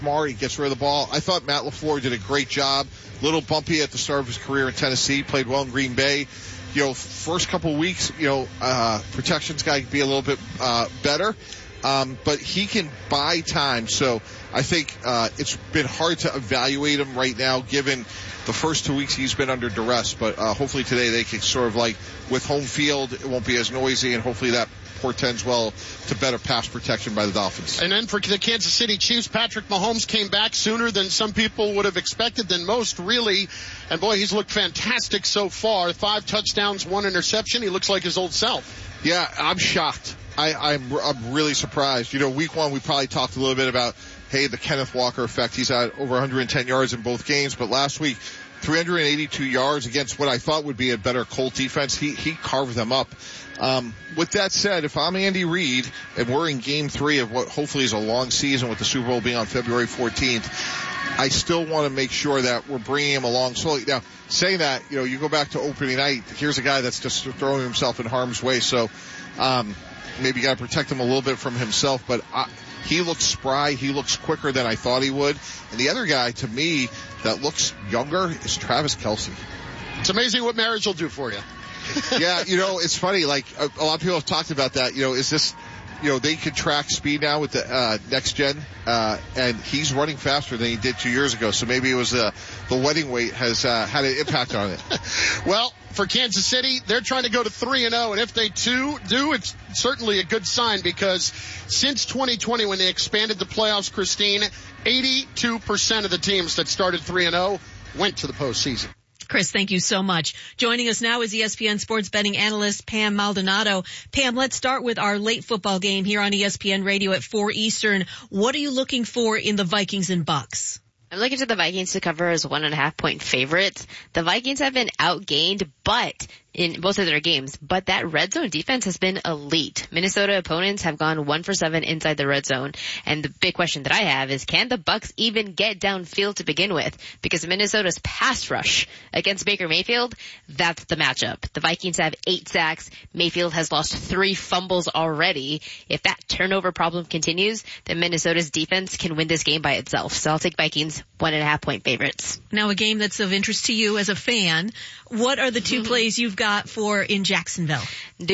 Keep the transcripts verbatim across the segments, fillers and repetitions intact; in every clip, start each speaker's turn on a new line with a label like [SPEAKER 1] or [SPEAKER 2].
[SPEAKER 1] Smart, he gets rid of the ball. I thought Matt LaFleur did a great job. Little bumpy at the start of his career in Tennessee, played well in Green Bay. You know, first couple of weeks, you know, uh, protection's got to be a little bit uh, better. Um, but he can buy time. So I think uh, it's been hard to evaluate him right now, given the first two weeks he's been under duress. But uh, hopefully today they can sort of like, with home field, it won't be as noisy, and hopefully that portends well to better pass protection by the Dolphins.
[SPEAKER 2] And then for the Kansas City Chiefs, Patrick Mahomes came back sooner than some people would have expected, than most, really. And boy, he's looked fantastic so far. Five touchdowns, one interception. He looks like his old self.
[SPEAKER 1] Yeah, I'm shocked. I, I'm, I'm really surprised. You know, week one we probably talked a little bit about, hey, the Kenneth Walker effect. He's at over one hundred ten yards in both games, but last week, three hundred eighty-two yards against what I thought would be a better Colt defense. He, he carved them up. Um, with that said, if I'm Andy Reid and we're in game three of what hopefully is a long season with the Super Bowl being on February fourteenth, I still want to make sure that we're bringing him along slowly. Now, saying that, you know, you go back to opening night, here's a guy that's just throwing himself in harm's way. So, um, maybe you got to protect him a little bit from himself, but I, he looks spry. He looks quicker than I thought he would. And the other guy, to me, that looks younger is Travis Kelce.
[SPEAKER 2] It's amazing what marriage will do for you.
[SPEAKER 1] Yeah, you know, it's funny. Like, a, a lot of people have talked about that. You know, is this, you know, they can track speed now with the uh, next gen, uh, and he's running faster than he did two years ago. So maybe it was uh, the wedding weight has uh, had an impact on it.
[SPEAKER 2] Well, for Kansas City, they're trying to go to three and oh, and if they too do, it's certainly a good sign, because since twenty twenty, when they expanded the playoffs, Christine, eighty-two percent of the teams that started three and oh went to the postseason.
[SPEAKER 3] Chris, thank you so much. Joining us now is E S P N sports betting analyst Pam Maldonado. Pam, let's start with our late football game here on E S P N Radio at four Eastern. What are you looking for in the Vikings and Bucks?
[SPEAKER 4] I'm looking to the Vikings to cover as one and a half point favorites. The Vikings have been outgained, but in both of their games, but that red zone defense has been elite. Minnesota opponents have gone one for seven inside the red zone. And the big question that I have is, can the Bucks even get downfield to begin with? Because Minnesota's pass rush against Baker Mayfield, that's the matchup. The Vikings have eight sacks. Mayfield has lost three fumbles already. If that turnover problem continues, then Minnesota's defense can win this game by itself. So I'll take Vikings one and a half point favorites.
[SPEAKER 3] Now, a game that's of interest to you as a fan, what are the two mm-hmm. plays you've got for in Jacksonville?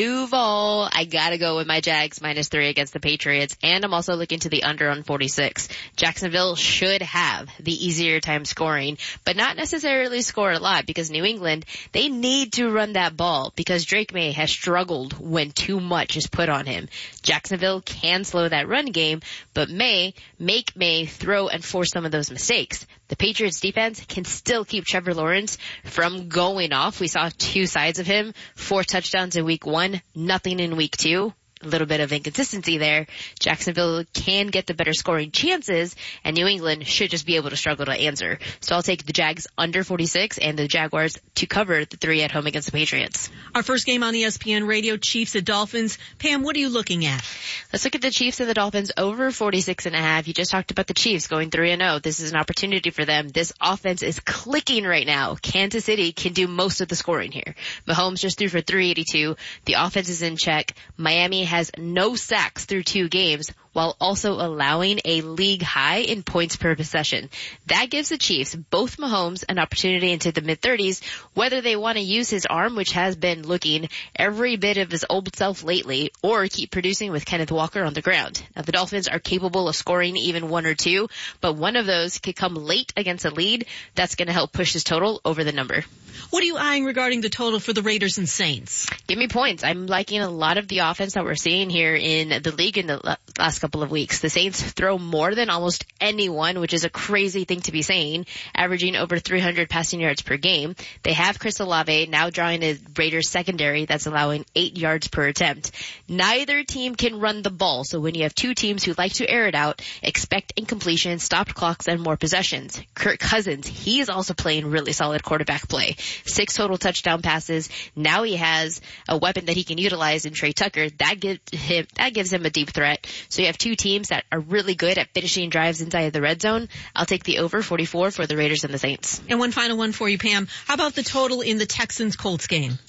[SPEAKER 4] Duval, I gotta go with my Jags minus three against the Patriots, and I'm also looking to the under on forty-six. Jacksonville should have the easier time scoring, but not necessarily score a lot, because New England, they need to run that ball, because Drake May has struggled when too much is put on him. Jacksonville can slow that run game, but May make May throw and force some of those mistakes. The Patriots defense can still keep Trevor Lawrence from going off. We saw two sides of him, four touchdowns in week one, nothing in week two. A little bit of inconsistency there. Jacksonville can get the better scoring chances, and New England should just be able to struggle to answer. So I'll take the Jags under forty-six and the Jaguars to cover the three at home against the Patriots.
[SPEAKER 3] Our first game on E S P N Radio, Chiefs at Dolphins. Pam, what are you looking at?
[SPEAKER 4] Let's look at the Chiefs and the Dolphins over forty-six and a half. You just talked about the Chiefs going three and oh. This is an opportunity for them. This offense is clicking right now. Kansas City can do most of the scoring here. Mahomes just threw for three eighty-two. The offense is in check. Miami has no sacks through two games, while also allowing a league high in points per possession. That gives the Chiefs, both Mahomes, an opportunity into the mid-thirties, whether they want to use his arm, which has been looking every bit of his old self lately, or keep producing with Kenneth Walker on the ground. Now, the Dolphins are capable of scoring even one or two, but one of those could come late against a lead. That's going to help push his total over the number.
[SPEAKER 3] What are you eyeing regarding the total for the Raiders and Saints?
[SPEAKER 4] Give me points. I'm liking a lot of the offense that we're seeing here in the league in the last couple of weeks. The Saints throw more than almost anyone, which is a crazy thing to be saying, averaging over three hundred passing yards per game. They have Chris Olave now drawing a Raiders secondary that's allowing eight yards per attempt. Neither team can run the ball, so when you have two teams who like to air it out, expect incompletion, stopped clocks, and more possessions. Kirk Cousins, he is also playing really solid quarterback play. Six total touchdown passes. Now he has a weapon that he can utilize in Trey Tucker. That gives him, that gives him a deep threat. So you have two teams that are really good at finishing drives inside the red zone. I'll take the over forty-four for the Raiders and the Saints.
[SPEAKER 3] And one final one for you, Pam. How about the total in the Texans-Colts game?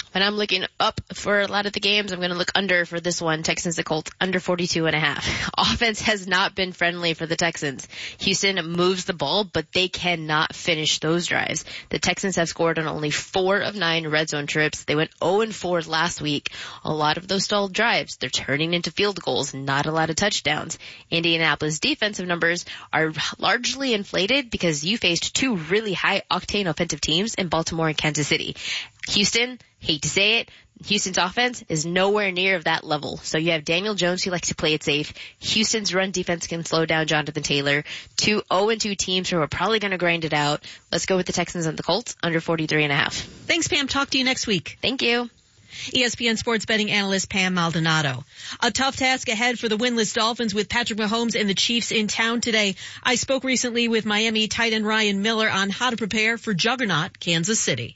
[SPEAKER 4] When I'm looking up for a lot of the games, I'm going to look under for this one. Texans to Colts, under forty-two and a half. Offense has not been friendly for the Texans. Houston moves the ball, but they cannot finish those drives. The Texans have scored on only four of nine red zone trips. They went oh and four last week. A lot of those stalled drives, they're turning into field goals, not a lot of touchdowns. Indianapolis defensive numbers are largely inflated because you faced two really high octane offensive teams in Baltimore and Kansas City. Houston, hate to say it, Houston's offense is nowhere near of that level. So you have Daniel Jones who likes to play it safe. Houston's run defense can slow down Jonathan Taylor. Two oh and two teams who are probably going to grind it out. Let's go with the Texans and the Colts, under forty-three and a half.
[SPEAKER 3] Thanks, Pam. Talk to you next week.
[SPEAKER 4] Thank you.
[SPEAKER 3] E S P N sports betting analyst Pam Maldonado. A tough task ahead for the winless Dolphins with Patrick Mahomes and the Chiefs in town today. I spoke recently with Miami tight end Ryan Miller on how to prepare for juggernaut Kansas City.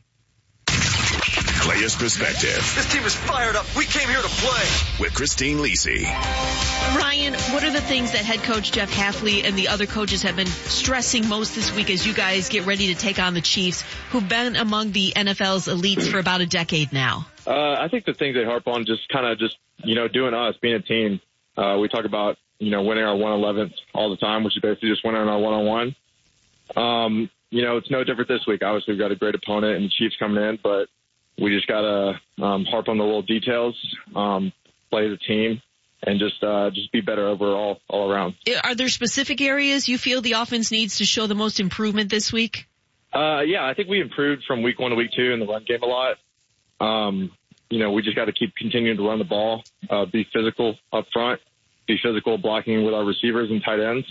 [SPEAKER 5] Player's perspective.
[SPEAKER 6] This team is fired up. We came here to play.
[SPEAKER 5] With Christine Lisi.
[SPEAKER 3] Ryan, what are the things that head coach Jeff Hafley and the other coaches have been stressing most this week as you guys get ready to take on the Chiefs, who've been among the N F L's elites for about a decade now?
[SPEAKER 7] Uh, I think the things they harp on just kind of just, you know, doing us, being a team. Uh, we talk about, you know, winning our one eleventh all the time, which is basically just winning our one-on-one. Um, you know, it's no different this week. Obviously, we've got a great opponent and the Chiefs coming in, but we just got to um, harp on the little details, um, play as a team, and just uh, just be better overall all around.
[SPEAKER 3] Are there specific areas you feel the offense needs to show the most improvement this week?
[SPEAKER 7] Uh, yeah, I think we improved from week one to week two in the run game a lot. Um, you know, we just got to keep continuing to run the ball, uh, be physical up front, be physical blocking with our receivers and tight ends.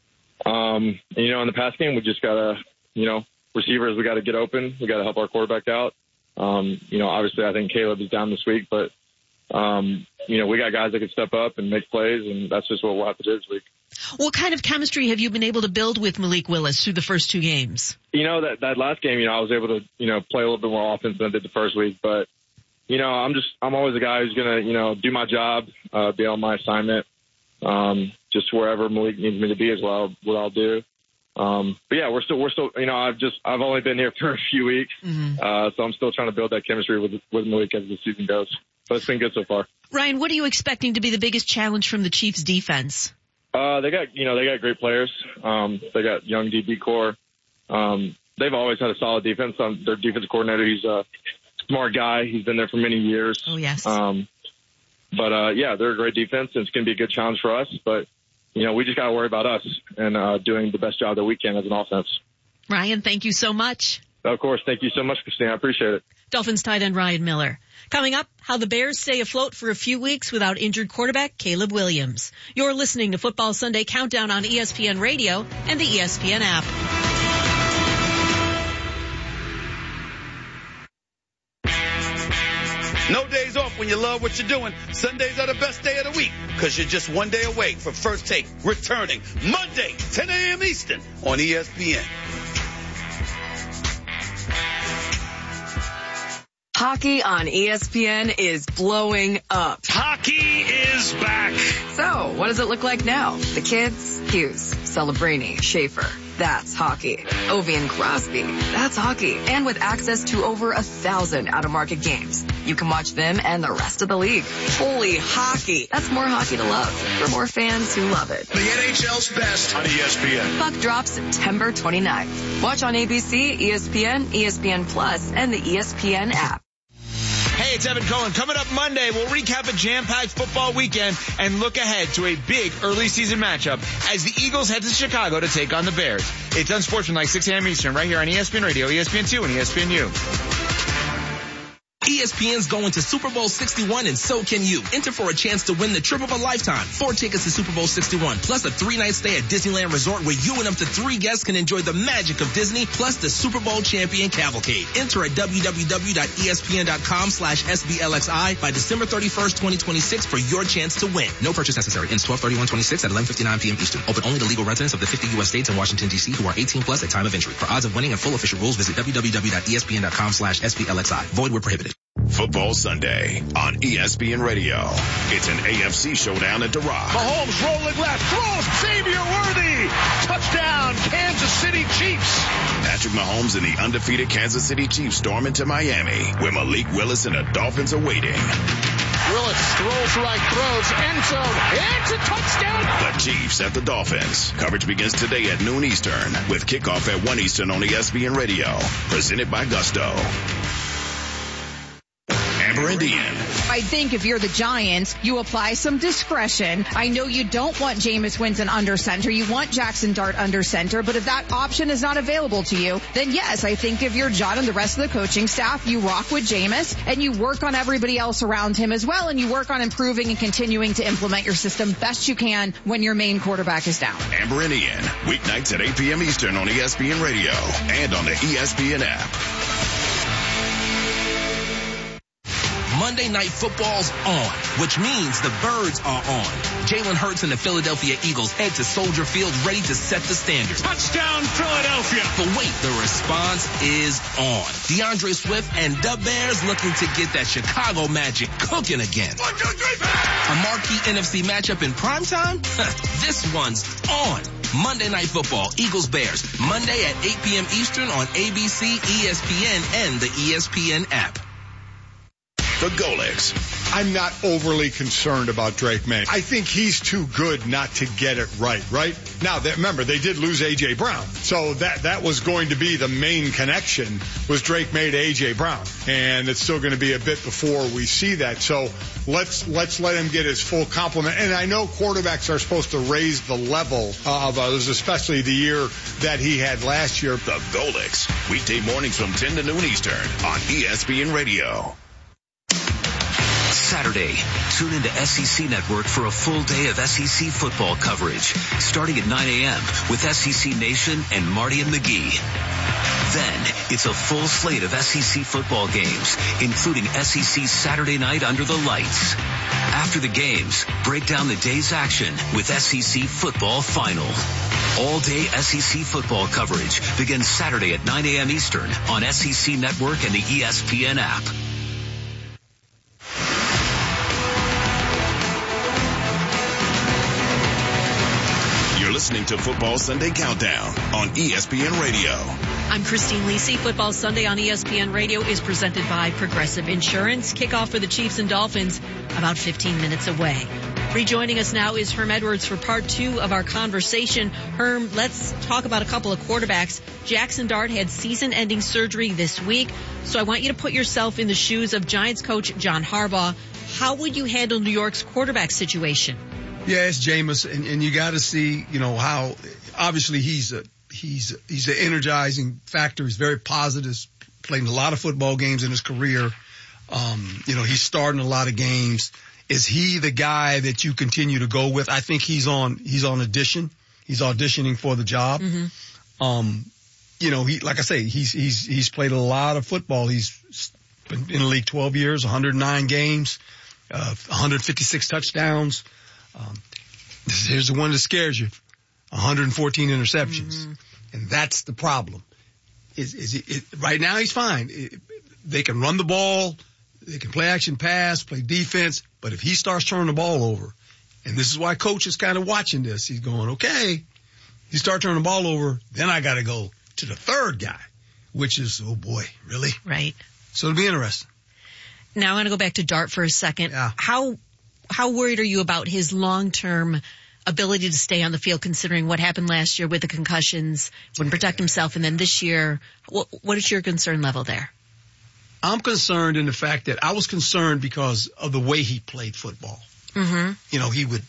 [SPEAKER 7] Um, and, you know, in the pass game, we just got to, you know, receivers, we got to get open. We got to help our quarterback out. Um, you know, obviously I think Caleb is down this week, but, um, you know, we got guys that can step up and make plays, and that's just what we'll have to do this week.
[SPEAKER 3] What kind of chemistry have you been able to build with Malik Willis through the first two games?
[SPEAKER 7] You know, that, that last game, you know, I was able to, you know, play a little bit more offense than I did the first week, but, you know, I'm just, I'm always a guy who's going to, you know, do my job, uh, be on my assignment, um, just wherever Malik needs me to be as well, what I'll do. Um, but yeah, we're still, we're still, you know, I've just, I've only been here for a few weeks. Mm-hmm. Uh, so I'm still trying to build that chemistry with, with Malik as the season goes. But it's been good so far.
[SPEAKER 3] Ryan, what are you expecting to be the biggest challenge from the Chiefs defense?
[SPEAKER 7] Uh, they got, you know, they got great players. Um, they got young D B core. Um, they've always had a solid defense. Um, their defensive coordinator, he's a smart guy. He's been there for many years.
[SPEAKER 3] Oh, yes.
[SPEAKER 7] Um, but, uh, yeah, they're a great defense, and it's going to be a good challenge for us. But, you know, we just got to worry about us and uh, doing the best job that we can as an offense.
[SPEAKER 3] Ryan, thank you so much.
[SPEAKER 7] Of course. Thank you so much, Christine. I appreciate it.
[SPEAKER 3] Dolphins tight end Ryan Miller. Coming up, how the Bears stay afloat for a few weeks without injured quarterback Caleb Williams. You're listening to Football Sunday Countdown on E S P N Radio and the E S P N app.
[SPEAKER 8] No days off when you love what you're doing. Sundays are the best day of the week because you're just one day away from First Take returning Monday, ten a.m. Eastern on E S P N.
[SPEAKER 9] Hockey on E S P N is blowing up.
[SPEAKER 8] Hockey is back.
[SPEAKER 9] So, what does it look like now? The kids? Hughes, Celebrini, Schaefer. That's hockey. Ovi and Crosby. That's hockey. And with access to over a thousand out-of-market games, you can watch them and the rest of the league. Holy hockey. That's more hockey to love for more fans who love it.
[SPEAKER 6] The N H L's best on E S P N.
[SPEAKER 9] Puck drops September twenty-ninth. Watch on A B C, E S P N, E S P N Plus, and the E S P N app.
[SPEAKER 10] Hey, it's Evan Cohen. Coming up Monday, we'll recap a jam-packed football weekend and look ahead to a big early season matchup as the Eagles head to Chicago to take on the Bears. It's Unsportsmanlike, six a.m. Eastern, right here on E S P N Radio, E S P N two, and E S P N U.
[SPEAKER 11] E S P N's going to Super Bowl sixty-one, and so can you. Enter for a chance to win the trip of a lifetime. Four tickets to Super Bowl sixty-one, plus a three-night stay at Disneyland Resort where you and up to three guests can enjoy the magic of Disney, plus the Super Bowl champion cavalcade. Enter at www.espn.com slash SBLXI by December thirty-first, twenty twenty-six for your chance to win. No purchase necessary. Ends twelve thirty-one twenty-six at eleven fifty-nine p.m. Eastern. Open only to legal residents of the fifty U S states and Washington, D C who are eighteen plus at time of entry. For odds of winning and full official rules, visit www.espn.com slash SBLXI. Void where prohibited.
[SPEAKER 5] Football Sunday on E S P N Radio. It's an A F C showdown at Doral.
[SPEAKER 6] Mahomes rolling left, throws Xavier Worthy. Touchdown, Kansas City Chiefs.
[SPEAKER 5] Patrick Mahomes and the undefeated Kansas City Chiefs storm into Miami, where Malik Willis and the Dolphins are waiting.
[SPEAKER 2] Willis strolls right, throws, end zone, it's a touchdown!
[SPEAKER 5] The Chiefs at the Dolphins. Coverage begins today at noon Eastern, with kickoff at one Eastern on E S P N Radio. Presented by Gusto. Amber Indian.
[SPEAKER 12] I think if you're the Giants, you apply some discretion. I know you don't want Jameis Winston under center. You want Jackson Dart under center. But if that option is not available to you, then yes, I think if you're John and the rest of the coaching staff, you rock with Jameis and you work on everybody else around him as well. And you work on improving and continuing to implement your system best you can when your main quarterback is down.
[SPEAKER 5] Amber Indian. Weeknights at eight p.m. Eastern on E S P N Radio and on the E S P N app.
[SPEAKER 11] Monday Night Football's on, which means the Birds are on. Jalen Hurts and the Philadelphia Eagles head to Soldier Field ready to set the standard.
[SPEAKER 6] Touchdown, Philadelphia!
[SPEAKER 11] But wait, the response is on. DeAndre Swift and the Bears looking to get that Chicago magic cooking again.
[SPEAKER 6] One, two, three, four!
[SPEAKER 11] A marquee N F C matchup in primetime? This one's on. Monday Night Football, Eagles-Bears, Monday at eight p.m. Eastern on A B C, E S P N, and the E S P N app.
[SPEAKER 5] The Golics.
[SPEAKER 13] I'm not overly concerned about Drake May. I think he's too good not to get it right, right? Now, that, remember, they did lose A J. Brown. So that, that was going to be the main connection was Drake May to A J. Brown. And it's still going to be a bit before we see that. So let's, let's let him get his full complement. And I know quarterbacks are supposed to raise the level of others, especially the year that he had last year.
[SPEAKER 5] The Golics. Weekday mornings from ten to noon Eastern on E S P N Radio.
[SPEAKER 14] Saturday, tune into S E C Network for a full day of S E C football coverage, starting at nine a.m. with S E C Nation and Marty and McGee. Then, it's a full slate of S E C football games, including S E C Saturday Night Under the Lights. After the games, break down the day's action with S E C Football Final. All-day S E C football coverage begins Saturday at nine a.m. Eastern on S E C Network and the E S P N app.
[SPEAKER 5] Listening to Football Sunday Countdown on E S P N Radio.
[SPEAKER 3] I'm Christine Lisi. Football Sunday on E S P N Radio is presented by Progressive Insurance. Kickoff for the Chiefs and Dolphins about fifteen minutes away. Rejoining us now is Herm Edwards for part two of our conversation. Herm, let's talk about a couple of quarterbacks. Jackson Dart had season-ending surgery this week, so I want you to put yourself in the shoes of Giants coach John Harbaugh. How would you handle New York's quarterback situation?
[SPEAKER 15] Yeah, it's Jameis, and, and you got to see, you know, how obviously he's a he's he's an energizing factor. He's very positive. Played in a lot of football games in his career. Um, you know, he's starting a lot of games. Is he the guy that you continue to go with? I think he's on he's on audition. He's auditioning for the job. Mm-hmm. Um, you know, he like I say, he's he's he's played a lot of football. He's been in the league twelve years, one hundred nine games, uh, one hundred fifty-six touchdowns. Um, here's the one that scares you. one hundred fourteen interceptions. Mm-hmm. And that's the problem. Is, is it, it, right now he's fine. It, they can run the ball. They can play action pass, play defense. But if he starts turning the ball over, and this is why coach is kind of watching this, he's going, okay, you start turning the ball over, then I got to go to the third guy, which is, oh boy, really?
[SPEAKER 3] Right.
[SPEAKER 15] So it'll be interesting.
[SPEAKER 3] Now I want to go back to Dart for a second.
[SPEAKER 15] Yeah.
[SPEAKER 3] How How worried are you about his long-term ability to stay on the field, considering what happened last year with the concussions, wouldn't protect himself, and then this year? What, what is your concern level there?
[SPEAKER 15] I'm concerned in the fact that I was concerned because of the way he played football.
[SPEAKER 3] Mm-hmm.
[SPEAKER 15] You know, he would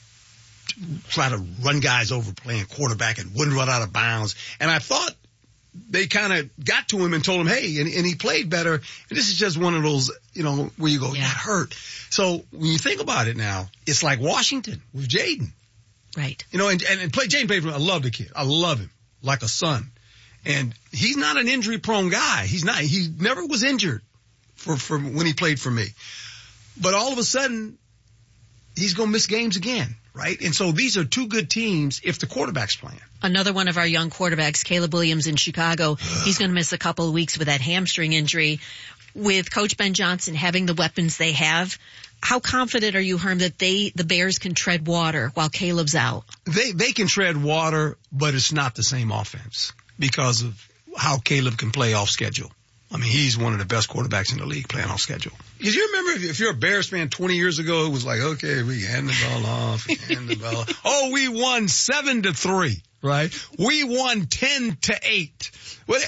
[SPEAKER 15] try to run guys over playing quarterback and wouldn't run out of bounds. And I thought they kind of got to him and told him, hey, and, and he played better. And this is just one of those, you know, where you go, yeah. That hurt. So when you think about it now, it's like Washington with Jaden.
[SPEAKER 3] Right.
[SPEAKER 15] You know, and, and, and play Jaden played for me. I love the kid. I love him like a son. And he's not an injury prone guy. He's not, he never was injured for, for when he played for me. But all of a sudden, he's going to miss games again. Right? And so these are two good teams if the quarterback's playing.
[SPEAKER 3] Another one of our young quarterbacks, Caleb Williams in Chicago, he's going to miss a couple of weeks with that hamstring injury. With Coach Ben Johnson having the weapons they have, how confident are you, Herm, that they, the Bears can tread water while Caleb's out?
[SPEAKER 15] They, they can tread water, but it's not the same offense because of how Caleb can play off schedule. I mean, he's one of the best quarterbacks in the league playing off schedule. Because you remember if, if you're a Bears fan twenty years ago, it was like, okay, we hand the ball off, hand the ball off. Oh, we won seven to three, right? We won ten to eight. Well,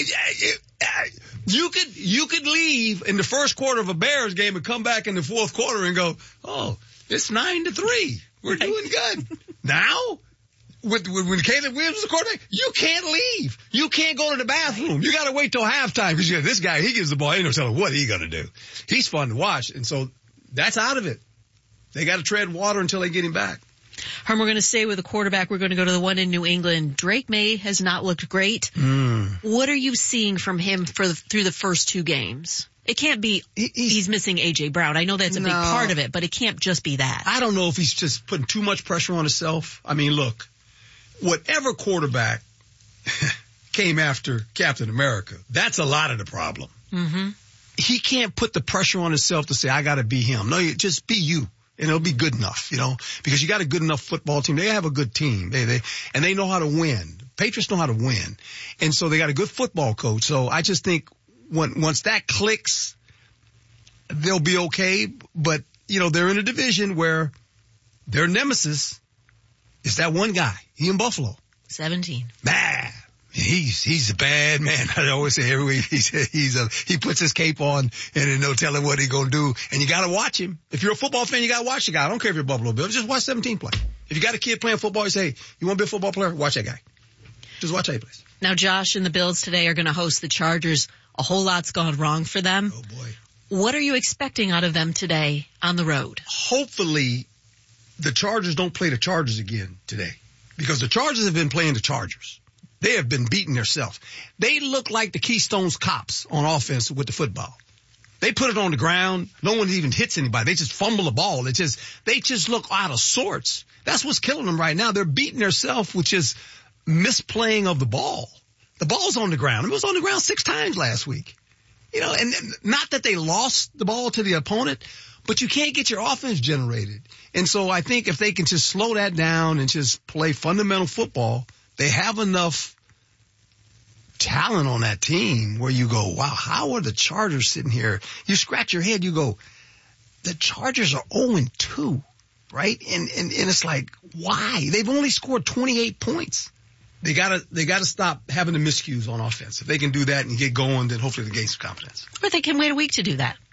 [SPEAKER 15] you could, you could leave in the first quarter of a Bears game and come back in the fourth quarter and go, oh, it's nine to three. We're doing good. Now, With, with, when Caleb Williams is the quarterback, you can't leave. You can't go to the bathroom. You got to wait till halftime because you got this guy. He gives the ball. Ain't no telling what he gonna do. He's fun to watch, and so that's out of it. They got to tread water until they get him back.
[SPEAKER 3] Herm, we're going to stay with the quarterback. We're going to go to the one in New England. Drake May has not looked great.
[SPEAKER 15] Mm.
[SPEAKER 3] What are you seeing from him for the, through the first two games? It can't be he's, he's missing A J Brown. I know that's a no, big part of it, but it can't just be that.
[SPEAKER 15] I don't know if he's just putting too much pressure on himself. I mean, look. Whatever quarterback came after Captain America, that's a lot of the problem.
[SPEAKER 3] Mm-hmm.
[SPEAKER 15] He can't put the pressure on himself to say, I got to be him. No, you just be you, and it'll be good enough, you know, because you got a good enough football team. They have a good team, they, they, and they know how to win. Patriots know how to win, and so they got a good football coach. So I just think when, once that clicks, they'll be okay. But, you know, they're in a division where their nemesis is that one guy. He in Buffalo.
[SPEAKER 3] seventeen.
[SPEAKER 15] Nah, he's, he's a bad man. I always say every week he's, he's a, he puts his cape on and then no telling what he gonna do. And you gotta watch him. If you're a football fan, you gotta watch the guy. I don't care if you're Buffalo Bills. Just watch seventeen play. If you got a kid playing football, you say, you wanna be a football player? Watch that guy. Just watch how he plays.
[SPEAKER 3] Now Josh and the Bills today are gonna host the Chargers. A whole lot's gone wrong for them.
[SPEAKER 15] Oh boy.
[SPEAKER 3] What are you expecting out of them today on the road?
[SPEAKER 15] Hopefully the Chargers don't play the Chargers again today. Because the Chargers have been playing the Chargers. They have been beating themselves. They look like the Keystone's cops on offense with the football. They put it on the ground. No one even hits anybody. They just fumble the ball. They just, they just look out of sorts. That's what's killing them right now. They're beating themselves with just misplaying of the ball. The ball's on the ground. It was on the ground six times last week. You know, and not that they lost the ball to the opponent, but you can't get your offense generated. And so I think if they can just slow that down and just play fundamental football, they have enough talent on that team where you go, wow, how are the Chargers sitting here? You scratch your head, you go, the Chargers are oh and two, right? And, and, and it's like, why? They've only scored twenty-eight points. They gotta, they gotta stop having the miscues on offense. If they can do that and get going, then hopefully they gain some confidence.
[SPEAKER 3] Or they can wait a week to do that.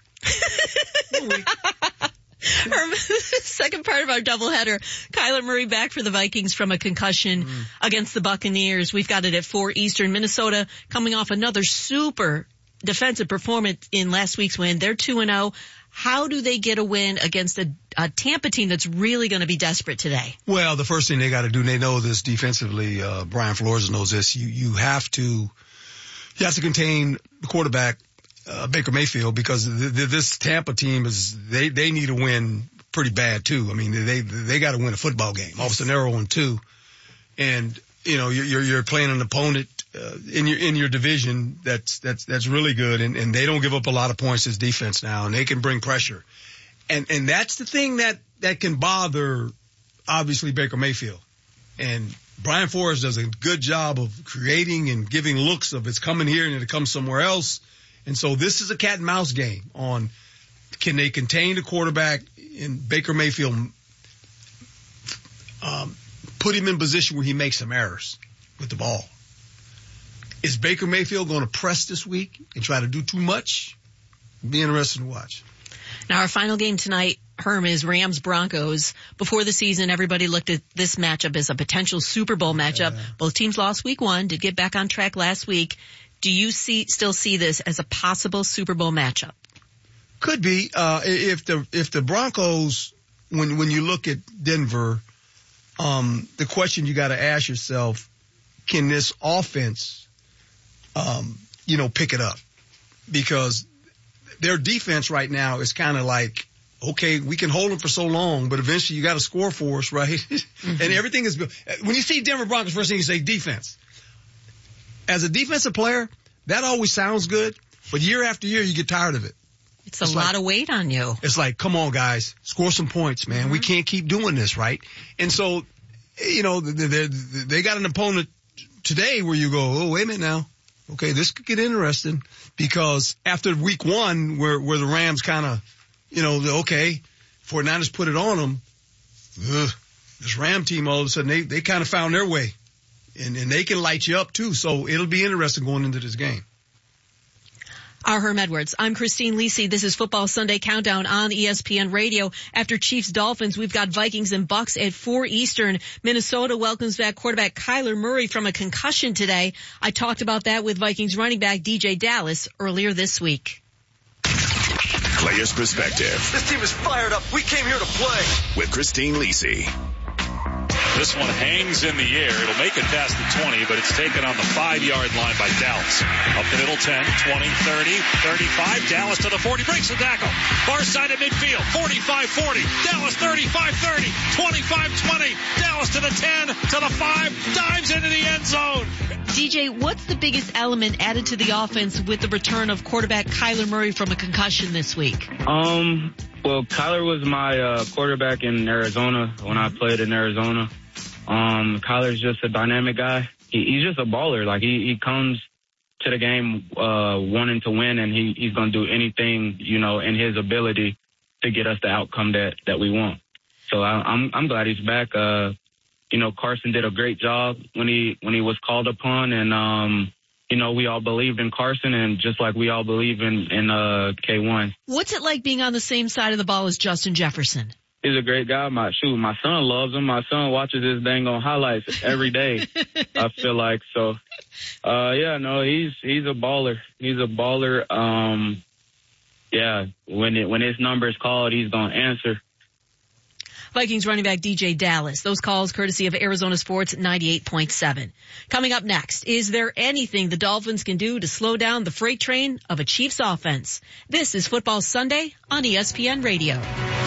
[SPEAKER 3] Our second part of our doubleheader, Kyler Murray back for the Vikings from a concussion mm. against the Buccaneers. We've got it at four Eastern. Minnesota coming off another super defensive performance in last week's win. They're two and oh. How do they get a win against a, a Tampa team that's really going to be desperate today?
[SPEAKER 15] Well, the first thing they got to do, they know this defensively, uh, Brian Flores knows this, you, you have to, you have to contain the quarterback, Uh, Baker Mayfield, because th- th- this Tampa team is, they, they need a win pretty bad too. I mean, they, they got to win a football game. All of a sudden they're oh and two. And, you know, you're, you're playing an opponent, uh, in your, in your division that's, that's, that's really good. And, and they don't give up a lot of points as defense now, and they can bring pressure. And, and that's the thing that, that can bother, obviously, Baker Mayfield. And Brian Flores does a good job of creating and giving looks of it's coming here and it comes somewhere else. And so this is a cat and mouse game on can they contain the quarterback and Baker Mayfield, um, put him in position where he makes some errors with the ball. Is Baker Mayfield going to press this week and try to do too much? It'll be interesting to watch.
[SPEAKER 3] Now our final game tonight, Herm, is Rams Broncos. Before the season, everybody looked at this matchup as a potential Super Bowl matchup. Yeah. Both teams lost week one, did get back on track last week. Do you see, still see this as a possible Super Bowl matchup?
[SPEAKER 15] Could be. Uh, if the, if the Broncos, when, when you look at Denver, um, the question you got to ask yourself, can this offense, um, you know, pick it up? Because their defense right now is kind of like, okay, we can hold them for so long, but eventually you got to score for us, right? Mm-hmm. And everything is, when you see Denver Broncos, first thing you say defense. As a defensive player, that always sounds good, but year after year, you get tired of it.
[SPEAKER 3] It's a it's lot like, of weight on you.
[SPEAKER 15] It's like, come on, guys, score some points, man. Mm-hmm. We can't keep doing this, right? And so, you know, they, they, they got an opponent today where you go, oh, wait a minute now. okay, this could get interesting because after week one where, where the Rams kind of, you know, the, okay, forty-niners put it on them, ugh, this Ram team all of a sudden, they, they kind of found their way and, and they can light you up too. So it'll be interesting going into this game.
[SPEAKER 3] Our Herm Edwards. I'm Christine Lisi. This is Football Sunday Countdown on E S P N Radio. After Chiefs Dolphins, we've got Vikings and Bucks at four Eastern. Minnesota welcomes back quarterback Kyler Murray from a concussion today. I talked about that with Vikings running back D J Dallas earlier this week.
[SPEAKER 5] Player's Perspective.
[SPEAKER 16] This team is fired up. We came here to play.
[SPEAKER 5] With Christine Lisi.
[SPEAKER 6] This one hangs in the air. It'll make it past the twenty, but it's taken on the five-yard line by Dallas. Up the middle, ten, twenty, thirty, thirty-five. Dallas to the forty, breaks the tackle. Far side of midfield, forty-five forty. Dallas thirty-five thirty, twenty-five twenty. Dallas to the ten, to the five, dives into the end zone.
[SPEAKER 3] D J, what's the biggest element added to the offense with the return of quarterback Kyler Murray from a concussion this week?
[SPEAKER 17] Um, well, Kyler was my uh, quarterback in Arizona when I played in Arizona. Um, Kyler's just a dynamic guy. He, he's just a baller. Like he, he comes to the game uh, wanting to win, and he, he's going to do anything, you know, in his ability to get us the outcome that, that we want. So I, I'm I'm glad he's back. Uh, you know, Carson did a great job when he when he was called upon, and um, you know, we all believed in Carson, and just like we all believe in in uh, K one.
[SPEAKER 3] What's it like being on the same side of the ball as Justin Jefferson?
[SPEAKER 17] He's a great guy. My shoot, my son loves him. My son watches his dang on highlights every day. I feel like so. Uh, yeah, no, he's he's a baller. He's a baller. Um, yeah, when it when his number is called, he's gonna answer.
[SPEAKER 3] Vikings running back D J Dallas. Those calls courtesy of Arizona Sports ninety-eight point seven. Coming up next, is there anything the Dolphins can do to slow down the freight train of a Chiefs offense? This is Football Sunday on E S P N Radio.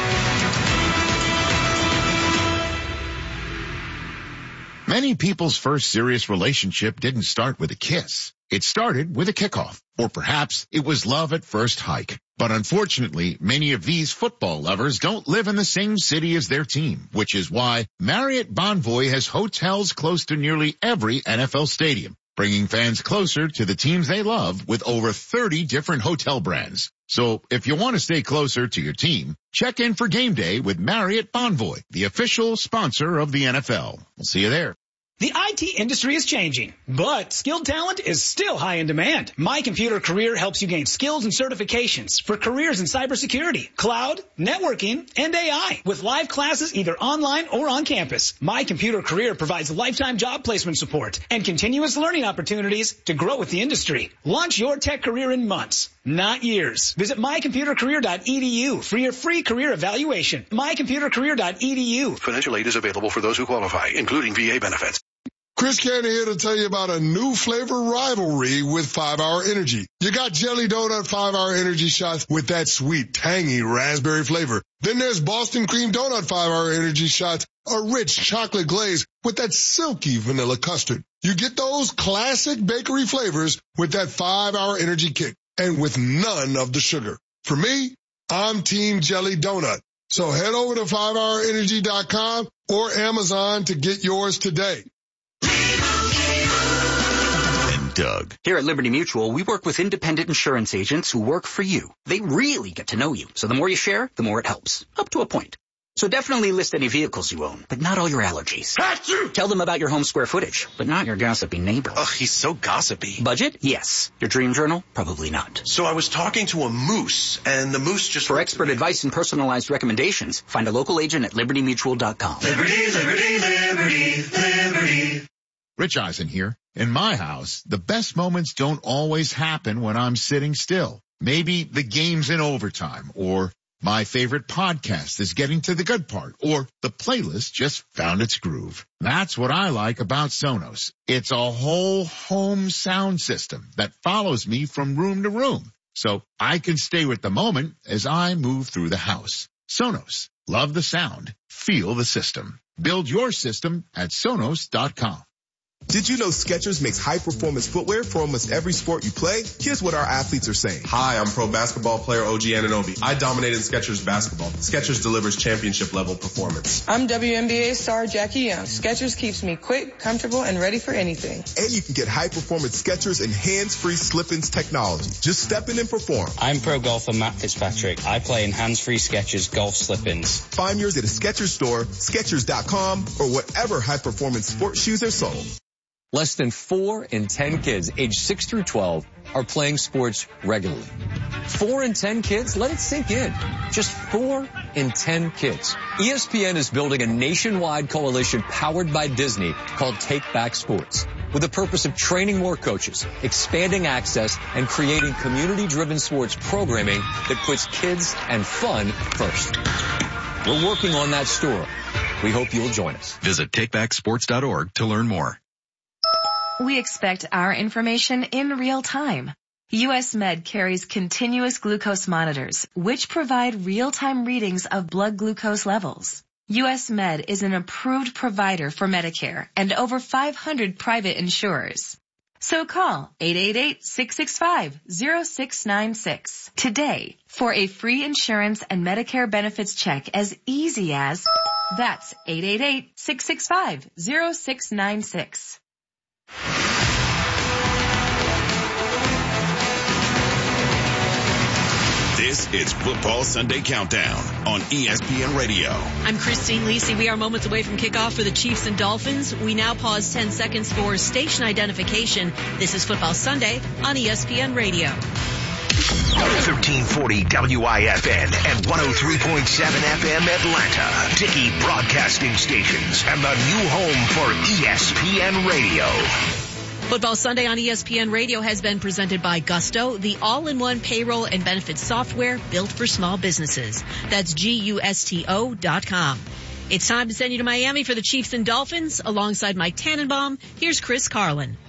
[SPEAKER 18] Many people's first serious relationship didn't start with a kiss. It started with a kickoff, or perhaps it was love at first hike. But unfortunately, many of these football lovers don't live in the same city as their team, which is why Marriott Bonvoy has hotels close to nearly every N F L stadium, bringing fans closer to the teams they love with over thirty different hotel brands. So if you want to stay closer to your team, check in for game day with Marriott Bonvoy, the official sponsor of the N F L. We'll see you there.
[SPEAKER 19] The I T industry is changing, but skilled talent is still high in demand. My Computer Career helps you gain skills and certifications for careers in cybersecurity, cloud, networking, and A I with live classes either online or on campus. My Computer Career provides lifetime job placement support and continuous learning opportunities to grow with the industry. Launch your tech career in months, not years. Visit my computer career dot e d u for your free career evaluation. my computer career dot e d u.
[SPEAKER 20] Financial aid is available for those who qualify, including V A benefits.
[SPEAKER 21] Chris Candy here to tell you about a new flavor rivalry with five hour Energy. You got Jelly Donut five hour Energy shots with that sweet, tangy raspberry flavor. Then there's Boston Cream Donut five hour Energy shots, a rich chocolate glaze with that silky vanilla custard. You get those classic bakery flavors with that five hour Energy kick and with none of the sugar. For me, I'm Team Jelly Donut. So head over to five hour energy dot com or Amazon to get yours today.
[SPEAKER 22] Doug. Here at Liberty Mutual, we work with independent insurance agents who work for you. They really get to know you, so the more you share, the more it helps. Up to a point. So definitely list any vehicles you own, but not all your allergies. Achoo! Tell them about your home square footage, but not your gossipy neighbor.
[SPEAKER 20] Ugh, he's so gossipy.
[SPEAKER 22] Budget? Yes. Your dream journal? Probably not.
[SPEAKER 20] So I was talking to a moose, and the moose just...
[SPEAKER 22] For expert advice and personalized recommendations, find a local agent at liberty mutual dot com.
[SPEAKER 23] Liberty, liberty, liberty, liberty.
[SPEAKER 18] Rich Eisen here. In my house, the best moments don't always happen when I'm sitting still. Maybe the game's in overtime, or my favorite podcast is getting to the good part, or the playlist just found its groove. That's what I like about Sonos. It's a whole home sound system that follows me from room to room, so I can stay with the moment as I move through the house. Sonos. Love the sound. Feel the system. Build your system at sonos dot com.
[SPEAKER 1] Did you know Skechers makes high-performance footwear for almost every sport you play? Here's what our athletes are saying.
[SPEAKER 4] Hi, I'm pro basketball player O G Anunoby. I dominated Skechers basketball. Skechers delivers championship-level performance.
[SPEAKER 7] I'm W N B A star Jackie Young. Skechers keeps me quick, comfortable, and ready for anything.
[SPEAKER 1] And you can get high-performance Skechers and hands-free slip-ins technology. Just step in and perform.
[SPEAKER 24] I'm pro golfer Matt Fitzpatrick. I play in hands-free Skechers golf slip-ins.
[SPEAKER 1] Find yours at a Skechers store, Skechers dot com, or whatever high-performance sports shoes are sold.
[SPEAKER 25] Less than four in ten kids aged six through twelve are playing sports regularly. Four in ten kids? Let it sink in. Just four in ten kids. E S P N is building a nationwide coalition powered by Disney called Take Back Sports, with the purpose of training more coaches, expanding access, and creating community-driven sports programming that puts kids and fun first. We're working on that story. We hope you'll join us.
[SPEAKER 26] Visit take back sports dot org to learn more.
[SPEAKER 27] We expect our information in real time. U S Med carries continuous glucose monitors, which provide real-time readings of blood glucose levels. U S Med is an approved provider for Medicare and over five hundred private insurers. So call eight eight eight, six six five, zero six nine six today for a free insurance and Medicare benefits check as easy as, that's eight eight eight, six six five, zero six nine six.
[SPEAKER 5] This is Football Sunday Countdown on E S P N Radio.
[SPEAKER 3] I'm Christine Lisi. We are moments away from kickoff for the Chiefs and Dolphins. We now pause ten seconds for station identification. This is Football Sunday on E S P N Radio.
[SPEAKER 28] thirteen forty W I F N and one oh three point seven F M Atlanta. Dickey Broadcasting Stations and the new home for E S P N Radio.
[SPEAKER 3] Football Sunday on E S P N Radio has been presented by Gusto, the all-in-one payroll and benefits software built for small businesses. That's G U S T O dot com. It's time to send you to Miami for the Chiefs and Dolphins. Alongside Mike Tannenbaum, here's Chris Carlin.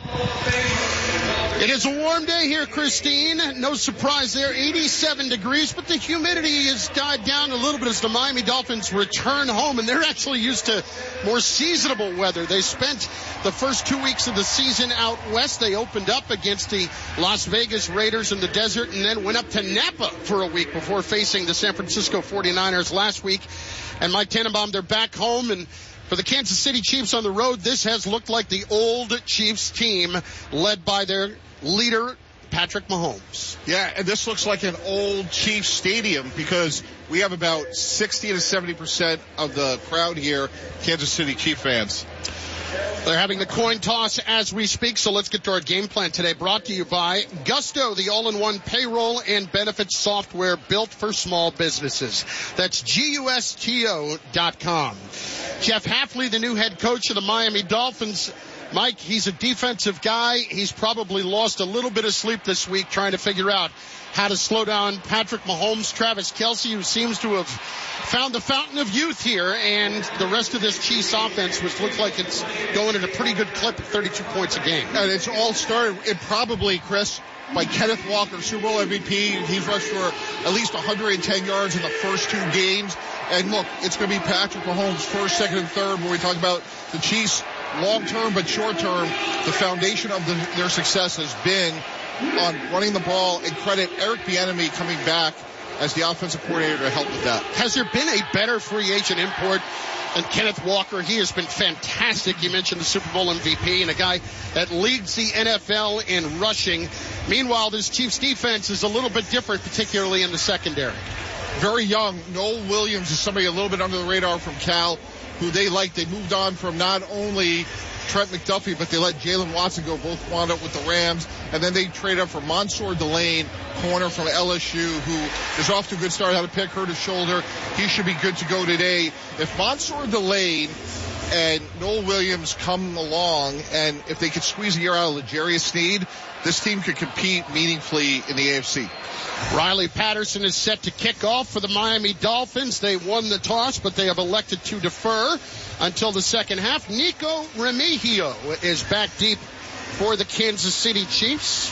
[SPEAKER 2] It is a warm day here, Christine. No surprise there, eighty-seven degrees, but the humidity has died down a little bit as the Miami Dolphins return home, and they're actually used to more seasonable weather. They spent the first two weeks of the season out west. They opened up against the Las Vegas Raiders in the desert and then went up to Napa for a week before facing the San Francisco forty-niners last week. And Mike Tannenbaum, they're back home, and for the Kansas City Chiefs on the road, this has looked like the old Chiefs team led by their leader, Patrick Mahomes.
[SPEAKER 29] Yeah, and this looks like an old Chiefs stadium because we have about sixty to seventy percent of the crowd here, Kansas City Chief fans.
[SPEAKER 2] They're having the coin toss as we speak, so let's get to our game plan today. Brought to you by Gusto, the all-in-one payroll and benefits software built for small businesses. That's G U S T O dot com. Jeff Hafley, the new head coach of the Miami Dolphins. Mike, he's a defensive guy. He's probably lost a little bit of sleep this week trying to figure out how to slow down Patrick Mahomes, Travis Kelce, who seems to have found the fountain of youth here, and the rest of this Chiefs offense, which looks like it's going at a pretty good clip at thirty-two points a game.
[SPEAKER 29] And it's all started, it probably, Chris, by Kenneth Walker, Super Bowl M V P. He's rushed for at least one hundred ten yards in the first two games. And look, it's going to be Patrick Mahomes first, second, and third when we talk about the Chiefs long-term but short-term. The foundation of the, their success has been on running the ball, and credit Eric Bieniemy coming back as the offensive coordinator to help with that.
[SPEAKER 2] Has there been a better free agent import than Kenneth Walker? He has been fantastic. You mentioned the Super Bowl M V P and a guy that leads the N F L in rushing. Meanwhile, this Chiefs defense is a little bit different, particularly in the secondary.
[SPEAKER 29] Very young. Noel Williams is somebody a little bit under the radar from Cal, who they like. They moved on from not only Trent McDuffie, but they let Jalen Watson go. Both wound up with the Rams. And then they trade up for Mansour Delane, corner from L S U, who is off to a good start. Had a pick, hurt his shoulder. He should be good to go today. If Mansour Delane and Noel Williams come along, and if they could squeeze a year out of L'Jarius Sneed, this team could compete meaningfully in the A F C.
[SPEAKER 2] Riley Patterson is set to kick off for the Miami Dolphins. They won the toss, but they have elected to defer until the second half. Nico Remigio is back deep for the Kansas City Chiefs.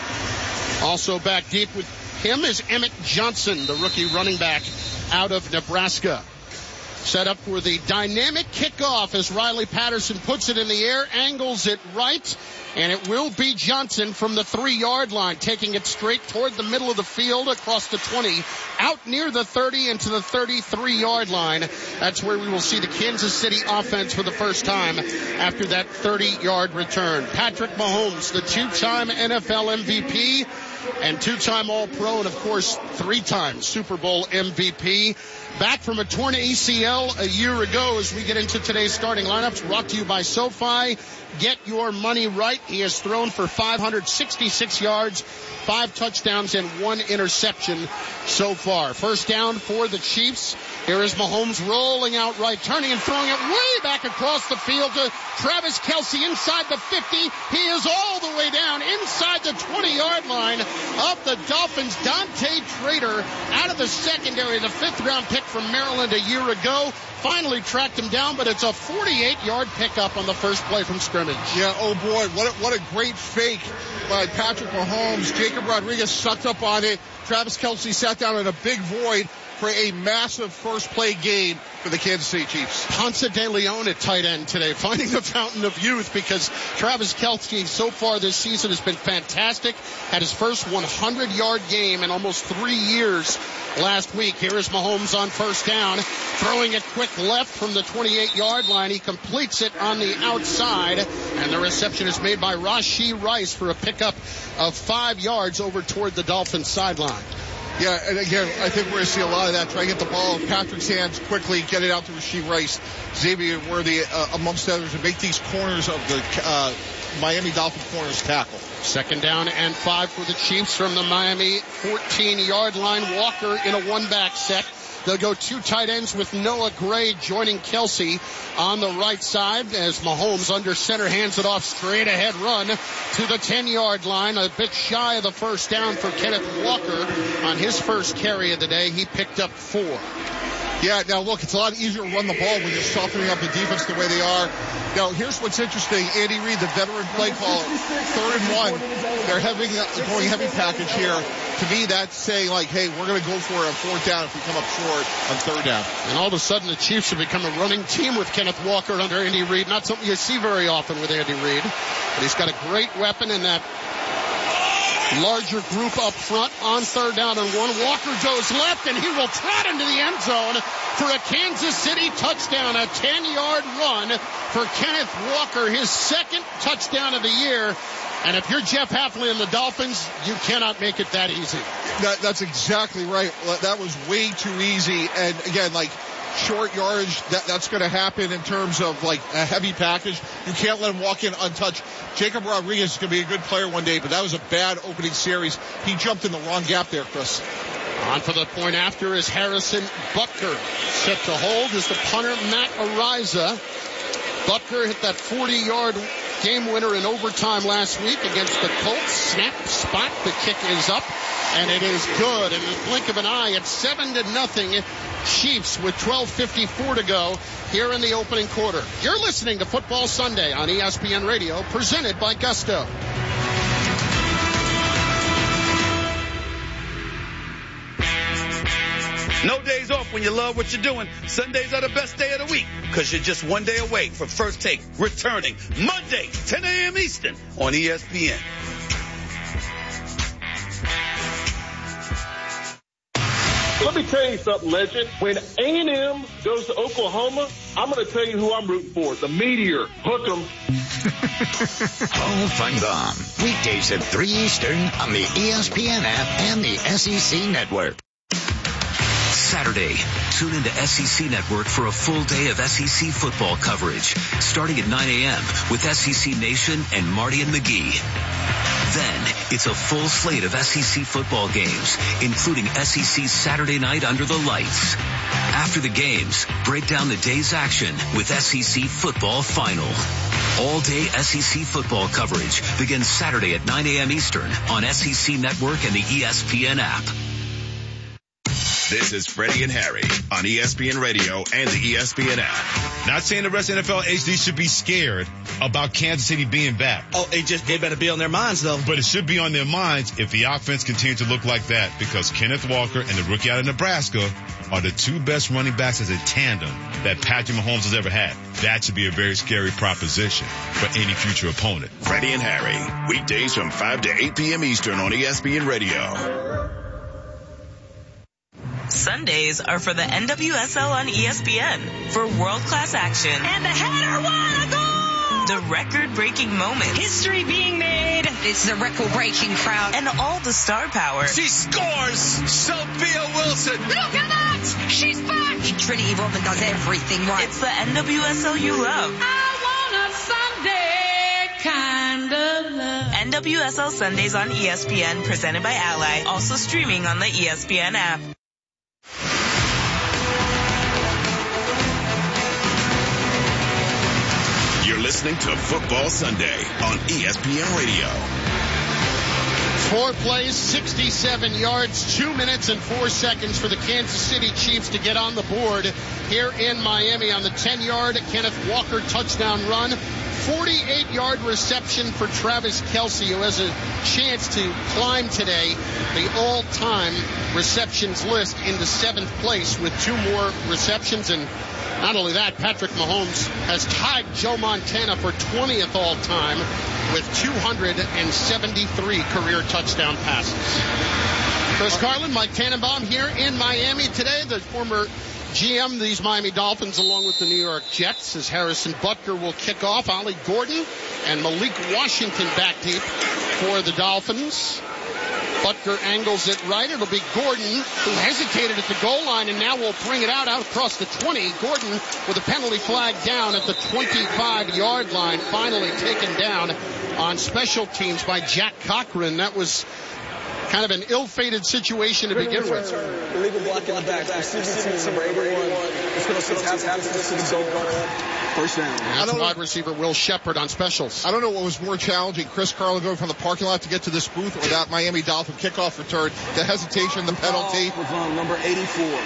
[SPEAKER 2] Also back deep with him is Emmett Johnson, the rookie running back out of Nebraska. Set up for the dynamic kickoff as Riley Patterson puts it in the air, angles it right, and it will be Johnson from the three-yard line, taking it straight toward the middle of the field across the twenty, out near the thirty into the thirty-three-yard line. That's where we will see the Kansas City offense for the first time after that thirty-yard return. Patrick Mahomes, the two-time N F L M V P and two-time All-Pro, and of course, three-time Super Bowl M V P. Back from a torn A C L a year ago as we get into today's starting lineups, brought to you by SoFi. Get your money right. He has thrown for five hundred sixty-six yards, five touchdowns, and one interception so far. First down for the Chiefs. Here is Mahomes rolling out right, turning and throwing it way back across the field to Travis Kelce inside the fifty. He is all the way down inside the twenty-yard line of the Dolphins. Dante Trader out of the secondary, the fifth-round pick from Maryland a year ago. Finally tracked him down, but it's a forty-eight-yard pickup on the first play from scrimmage.
[SPEAKER 29] Yeah, oh boy, what a, what a great fake by Patrick Mahomes. Jacob Rodriguez sucked up on it. Travis Kelce sat down in a big void for a massive first play gain for the Kansas City Chiefs.
[SPEAKER 2] Ponce de Leon at tight end today, finding the fountain of youth, because Travis Kelce so far this season has been fantastic. Had his first hundred-yard game in almost three years last week. Here is Mahomes on first down, throwing it quick left from the twenty-eight-yard line. He completes it on the outside, and the reception is made by Rashee Rice for a pickup of five yards over toward the Dolphins sideline.
[SPEAKER 29] Yeah, and again, I think we're going to see a lot of that. Try to get the ball in Patrick's hands quickly, get it out to Rashee Rice, Xavier Worthy, uh, amongst others, and make these corners of the uh, Miami Dolphins corners tackle.
[SPEAKER 2] Second down and five for the Chiefs from the Miami fourteen-yard line. Walker in a one-back set. They'll go two tight ends with Noah Gray joining Kelce on the right side as Mahomes under center hands it off, straight ahead run to the ten-yard line. A bit shy of the first down for Kenneth Walker on his first carry of the day. He picked up four.
[SPEAKER 29] Yeah, now look, it's a lot easier to run the ball when you're softening up the defense the way they are. Now, here's what's interesting. Andy Reid, the veteran play caller, third and one. They're having, going heavy package here. To me, that's saying, like, hey, we're going to go for it on fourth down if we come up short on third down.
[SPEAKER 2] And all of a sudden, the Chiefs have become a running team with Kenneth Walker under Andy Reid. Not something you see very often with Andy Reid. But he's got a great weapon in that larger group up front on third down and one. Walker goes left, and he will trot into the end zone for a Kansas City touchdown, a ten-yard run for Kenneth Walker, his second touchdown of the year. And if you're Jeff Hafley and the Dolphins, you cannot make it that easy.
[SPEAKER 29] That, that's exactly right. That was way too easy. And again, like, short yardage, that, that's going to happen in terms of like a heavy package. You can't let him walk in untouched. Jacob Rodriguez is going to be a good player one day, but that was a bad opening series. He jumped in the wrong gap there, Chris.
[SPEAKER 2] On for the point after is Harrison Butker. Set to hold is the punter, Matt Ariza. Butker hit that forty-yard game winner in overtime last week against the Colts. Snap, spot, the kick is up, and it is good. In the blink of an eye, it's seven to nothing. Chiefs with twelve fifty-four to go here in the opening quarter. You're listening to Football Sunday on E S P N Radio, presented by Gusto.
[SPEAKER 8] No days off when you love what you're doing. Sundays are the best day of the week because you're just one day away from First Take returning Monday, ten a.m. Eastern on E S P N.
[SPEAKER 9] Let me tell you something, legend. When A and M goes to Oklahoma, I'm going to tell you who I'm rooting for. The Meteor. Hook 'em.
[SPEAKER 10] All fun gone. Weekdays at three Eastern on the E S P N app and the S E C Network.
[SPEAKER 11] Saturday, tune into S E C Network for a full day of S E C football coverage, starting at nine a.m. with S E C Nation and Marty and McGee. Then, it's a full slate of S E C football games, including S E C Saturday Night Under the Lights. After the games, break down the day's action with S E C Football Final. All-day S E C football coverage begins Saturday at nine a.m. Eastern on S E C Network and the E S P N app.
[SPEAKER 5] This is Freddie and Harry on E S P N Radio and the E S P N app.
[SPEAKER 6] Not saying the rest of the N F L H D should be scared about Kansas City being back.
[SPEAKER 12] Oh, it just, it better be on their minds, though.
[SPEAKER 6] But it should be on their minds if the offense continues to look like that, because Kenneth Walker and the rookie out of Nebraska are the two best running backs as a tandem that Patrick Mahomes has ever had. That should be a very scary proposition for any future opponent.
[SPEAKER 5] Freddie and Harry, weekdays from five to eight p.m. Eastern on E S P N Radio.
[SPEAKER 13] Sundays are for the N W S L on E S P N for world-class action.
[SPEAKER 14] And the header, what a goal!
[SPEAKER 13] The record-breaking moments.
[SPEAKER 14] History being made. It's the record-breaking crowd.
[SPEAKER 13] And all the star power.
[SPEAKER 12] She scores! Sophia Wilson!
[SPEAKER 14] Look at that! She's back! Trinity Rodman does everything right.
[SPEAKER 13] It's the N W S L you love.
[SPEAKER 14] I want a Sunday kind of love.
[SPEAKER 13] N W S L Sundays on E S P N, presented by Ally. Also streaming on the E S P N app.
[SPEAKER 5] You're listening to Football Sunday on E S P N Radio.
[SPEAKER 2] Four plays, sixty-seven yards, two minutes and four seconds for the Kansas City Chiefs to get on the board here in Miami on the ten-yard Kenneth Walker touchdown run. forty-eight yard reception for Travis Kelce, who has a chance to climb today the all-time receptions list into seventh place with two more receptions. And not only that, Patrick Mahomes has tied Joe Montana for twentieth all-time with two hundred seventy-three career touchdown passes. Chris Carlin, Mike Tannenbaum here in Miami today. The former G M of these Miami Dolphins along with the New York Jets, as Harrison Butker will kick off. Ollie Gordon and Malik Washington back deep for the Dolphins. Butker angles it right. It'll be Gordon, who hesitated at the goal line and now will bring it out, out across the twenty. Gordon with a penalty flag down at the twenty-five yard line, finally taken down on special teams by Jack Cochran. That was kind of an ill-fated situation to begin with.
[SPEAKER 15] Illegal block in the back. Number eighty-one. First down.
[SPEAKER 2] That's wide receiver Will Shepard on specials.
[SPEAKER 29] I don't know what was more challenging, Chris Carlin going from the parking lot to get to this booth, or that Miami Dolphin kickoff return, the hesitation, the penalty.
[SPEAKER 15] Was on number eighty-four.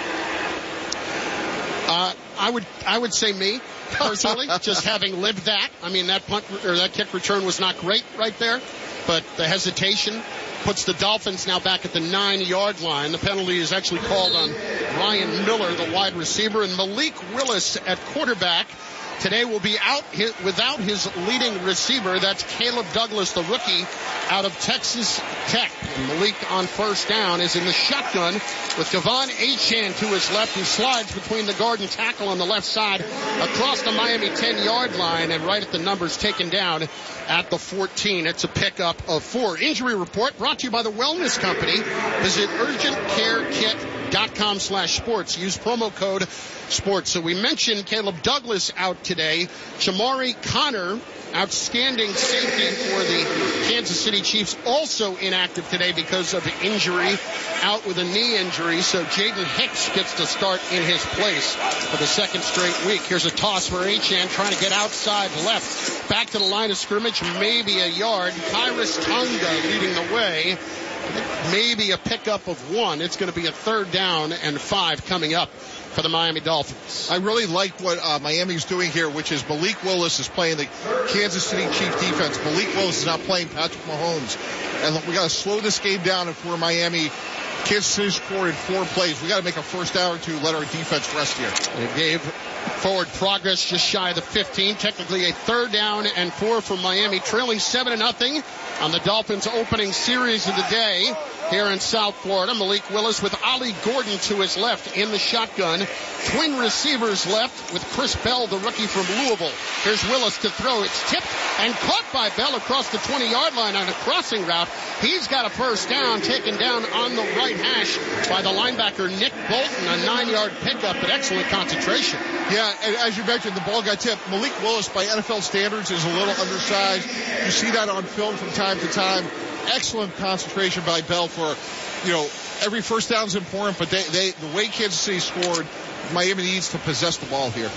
[SPEAKER 2] Uh, I would, I would say me, personally, just having lived that. I mean, that punt, or that kick return was not great right there, but the hesitation puts the Dolphins now back at the nine yard line. The penalty is actually called on Ryan Miller, the wide receiver, and Malik Willis at quarterback. Today will be out without his leading receiver. That's Caleb Douglas, the rookie out of Texas Tech. And Malik on first down is in the shotgun with Devon Achane to his left, who slides between the guard and tackle on the left side across the Miami ten yard line, and right at the numbers, taken down at the fourteen. It's a pickup of four. Injury report brought to you by the Wellness Company. Visit urgent care kit dot com slash sports. Use promo code sports. So we mentioned Caleb Douglas out today. Shamari Connor, outstanding safety for the Kansas City Chiefs, also inactive today because of injury, out with a knee injury. So Jaden Hicks gets to start in his place for the second straight week. Here's a toss for Achane, trying to get outside left. Back to the line of scrimmage, maybe a yard. Kyrus Tonga leading the way. Maybe a pickup of one. It's going to be a third down and five coming up for the Miami Dolphins.
[SPEAKER 29] I really like what uh, Miami's doing here, which is Malik Willis is playing the Kansas City Chiefs defense. Malik Willis is not playing Patrick Mahomes. And look, we got to slow this game down if we're Miami. Kansas City scored in four plays. We got to make a first down or two, let our defense rest here.
[SPEAKER 2] It gave forward progress just shy of the fifteen. Technically a third down and four for Miami, trailing seven to nothing on the Dolphins' opening series of the day here in South Florida. Malik Willis with Ollie Gordon to his left in the shotgun. Twin receivers left with Chris Bell, the rookie from Louisville. Here's Willis to throw. It's tipped and caught by Bell across the twenty yard line on a crossing route. He's got a first down, taken down on the right hash by the linebacker Nick Bolton. A nine yard pickup, but excellent concentration.
[SPEAKER 29] Yeah, and as you mentioned, the ball got tipped. Malik Willis, by N F L standards, is a little undersized. You see that on film from time to time. Excellent concentration by Bell for, you know, every first down is important, but they, they, the way Kansas City scored, Miami needs to possess the ball here.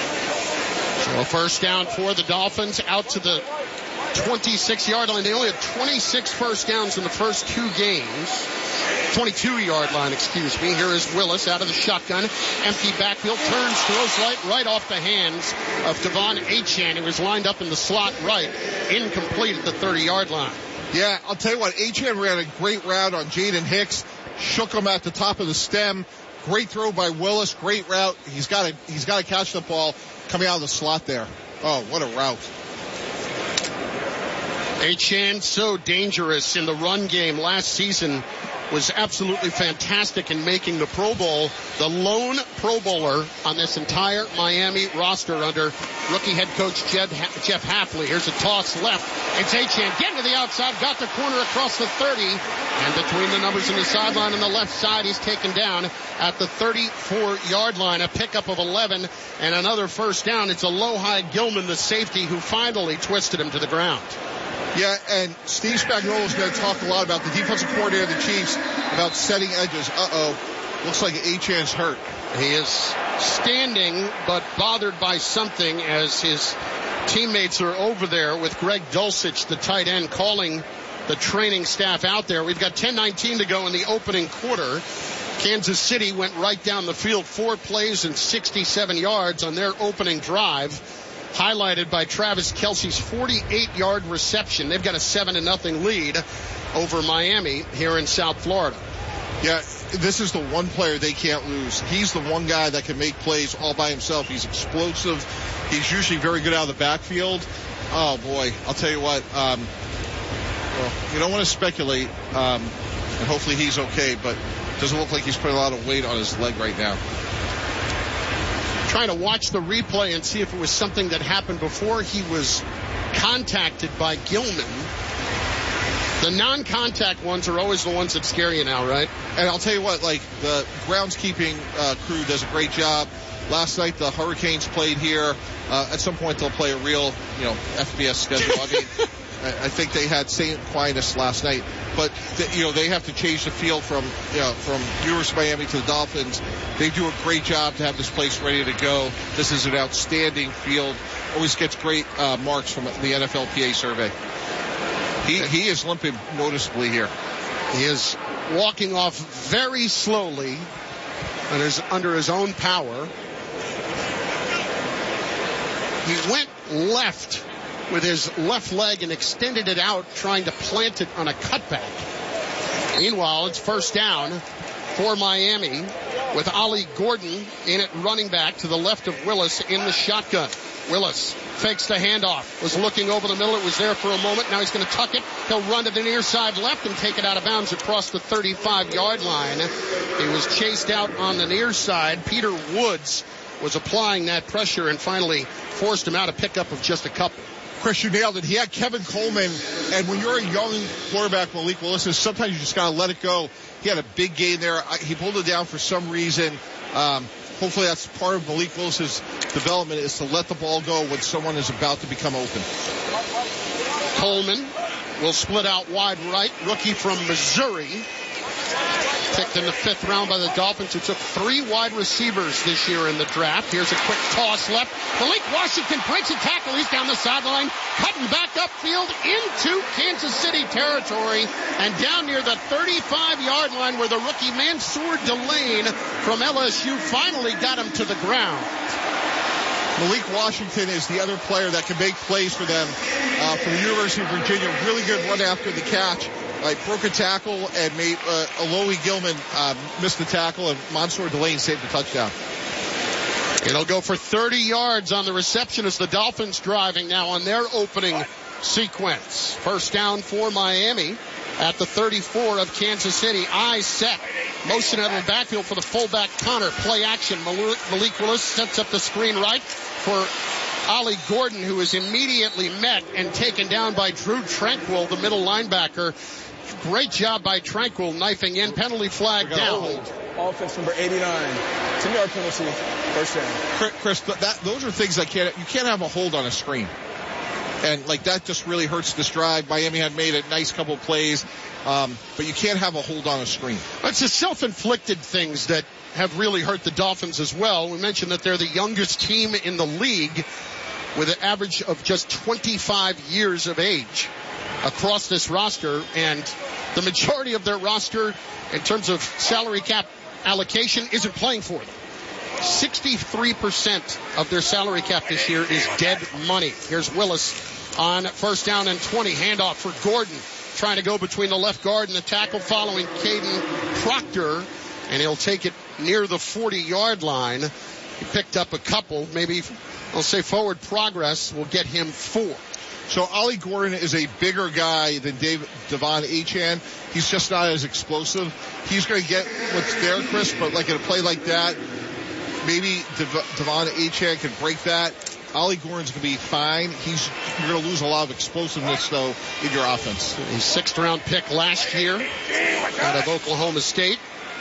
[SPEAKER 2] So first down for the Dolphins out to the twenty-six yard line. They only have twenty-six first downs in the first two games. twenty-two-yard line, excuse me. Here is Willis out of the shotgun. Empty backfield, turns, throws right, right off the hands of Devon Achane, who was lined up in the slot right. Incomplete at the thirty-yard line.
[SPEAKER 29] Yeah, I'll tell you what, Achane ran a great route on Jaden Hicks, shook him at the top of the stem. Great throw by Willis, great route. He's got to, he's got to catch the ball coming out of the slot there. Oh, what a route.
[SPEAKER 2] Achane, so dangerous in the run game last season, was absolutely fantastic in making the Pro Bowl. The lone Pro Bowler on this entire Miami roster under rookie head coach Jeff Hafley. Here's a toss left. It's Achane getting to the outside, got the corner across the thirty, and between the numbers on the sideline and the left side, he's taken down at the thirty-four-yard line. A pickup of eleven and another first down. It's Alohi Gilman, the safety, who finally twisted him to the ground.
[SPEAKER 29] Yeah, and Steve Spagnuolo is going to talk a lot about the defensive coordinator of the Chiefs, about setting edges. Uh-oh, looks like Achane's hurt.
[SPEAKER 2] He is standing but bothered by something as his teammates are over there with Greg Dulcich, the tight end, calling the training staff out there. We've got ten nineteen to go in the opening quarter. Kansas City went right down the field, four plays and sixty-seven yards on their opening drive, highlighted by Travis Kelce's forty-eight-yard reception. They've got a seven to nothing lead over Miami here in South Florida.
[SPEAKER 29] Yeah, this is the one player they can't lose. He's the one guy that can make plays all by himself. He's explosive. He's usually very good out of the backfield. Oh, boy, I'll tell you what. Um, well, you don't want to speculate, um, and hopefully he's okay, but it doesn't look like he's putting a lot of weight on his leg right now.
[SPEAKER 2] Trying to watch the replay and see if it was something that happened before he was contacted by Gilman. The non-contact ones are always the ones that scare you now, right?
[SPEAKER 29] And I'll tell you what, like, the groundskeeping uh, crew does a great job. Last night the Hurricanes played here. Uh, at some point they'll play a real, you know, F B S schedule. I mean, I think they had Saint Aquinas last night, but the, you know, they have to change the field from, you know, from University of Miami to the Dolphins. They do a great job to have this place ready to go. This is an outstanding field. Always gets great uh, marks from the N F L P A survey. He he is limping noticeably here.
[SPEAKER 2] He is walking off very slowly and is under his own power. He went left with his left leg and extended it out, trying to plant it on a cutback. Meanwhile, it's first down for Miami with Ollie Gordon in at running back to the left of Willis in the shotgun. Willis fakes the handoff, was looking over the middle. It was there for a moment. Now he's going to tuck it. He'll run to the near side left and take it out of bounds across the thirty-five-yard line. He was chased out on the near side. Peter Woods was applying that pressure and finally forced him out, a pickup of just a couple.
[SPEAKER 29] Chris, you nailed it. He had Kevin Coleman, and when you're a young quarterback, Malik Willis, sometimes you just got to let it go. He had a big gain there. He pulled it down for some reason. Um, hopefully that's part of Malik Willis's development, is to let the ball go when someone is about to become open.
[SPEAKER 2] Coleman will split out wide right. Rookie from Missouri. Picked in the fifth round by the Dolphins, who took three wide receivers this year in the draft. Here's a quick toss left. Malik Washington breaks a tackle. He's down the sideline, cutting back upfield into Kansas City territory and down near the thirty-five-yard line where the rookie Mansour Delane from L S U finally got him to the ground.
[SPEAKER 29] Malik Washington is the other player that can make plays for them uh, from the University of Virginia. Really good run after the catch. Like, broke a tackle and made uh, Alohi Gilman uh, missed the tackle, and Mansour Delane saved the touchdown.
[SPEAKER 2] It'll go for thirty yards on the reception as the Dolphins driving now on their opening sequence. First down for Miami at the thirty-four of Kansas City. Eyes set. Motion out of the backfield for the fullback Connor. Play action. Malik Willis sets up the screen right for Ollie Gordon, who is immediately met and taken down by Drew Tranquil, the middle linebacker. Great job by Tranquil, knifing in. Penalty flag down.
[SPEAKER 15] Hold. Offense number eighty-nine. ten-yard penalty. First down.
[SPEAKER 29] Chris, that, those are things that can't, you can't have a hold on a screen. And, like, that just really hurts this drive. Miami had made a nice couple of plays, um, but you can't have a hold on a screen.
[SPEAKER 2] It's the self-inflicted things that have really hurt the Dolphins as well. We mentioned that they're the youngest team in the league with an average of just twenty-five years of age across this roster, and the majority of their roster in terms of salary cap allocation isn't playing for them. sixty-three percent of their salary cap this year is dead money. Here's Willis on first down and twenty. Handoff for Gordon, trying to go between the left guard and the tackle following Caden Proctor, and he'll take it near the forty-yard line. He picked up a couple, maybe I'll say forward progress will get him four.
[SPEAKER 29] So Ollie Gordon is a bigger guy than Dave, Devon Achane. He's just not as explosive. He's going to get what's there, Chris, but like in a play like that, maybe Dev- Devon Achane can break that. Ollie Gordon's going to be fine. He's You're going to lose a lot of explosiveness, though, in your offense.
[SPEAKER 2] His sixth-round pick last year out of Oklahoma State.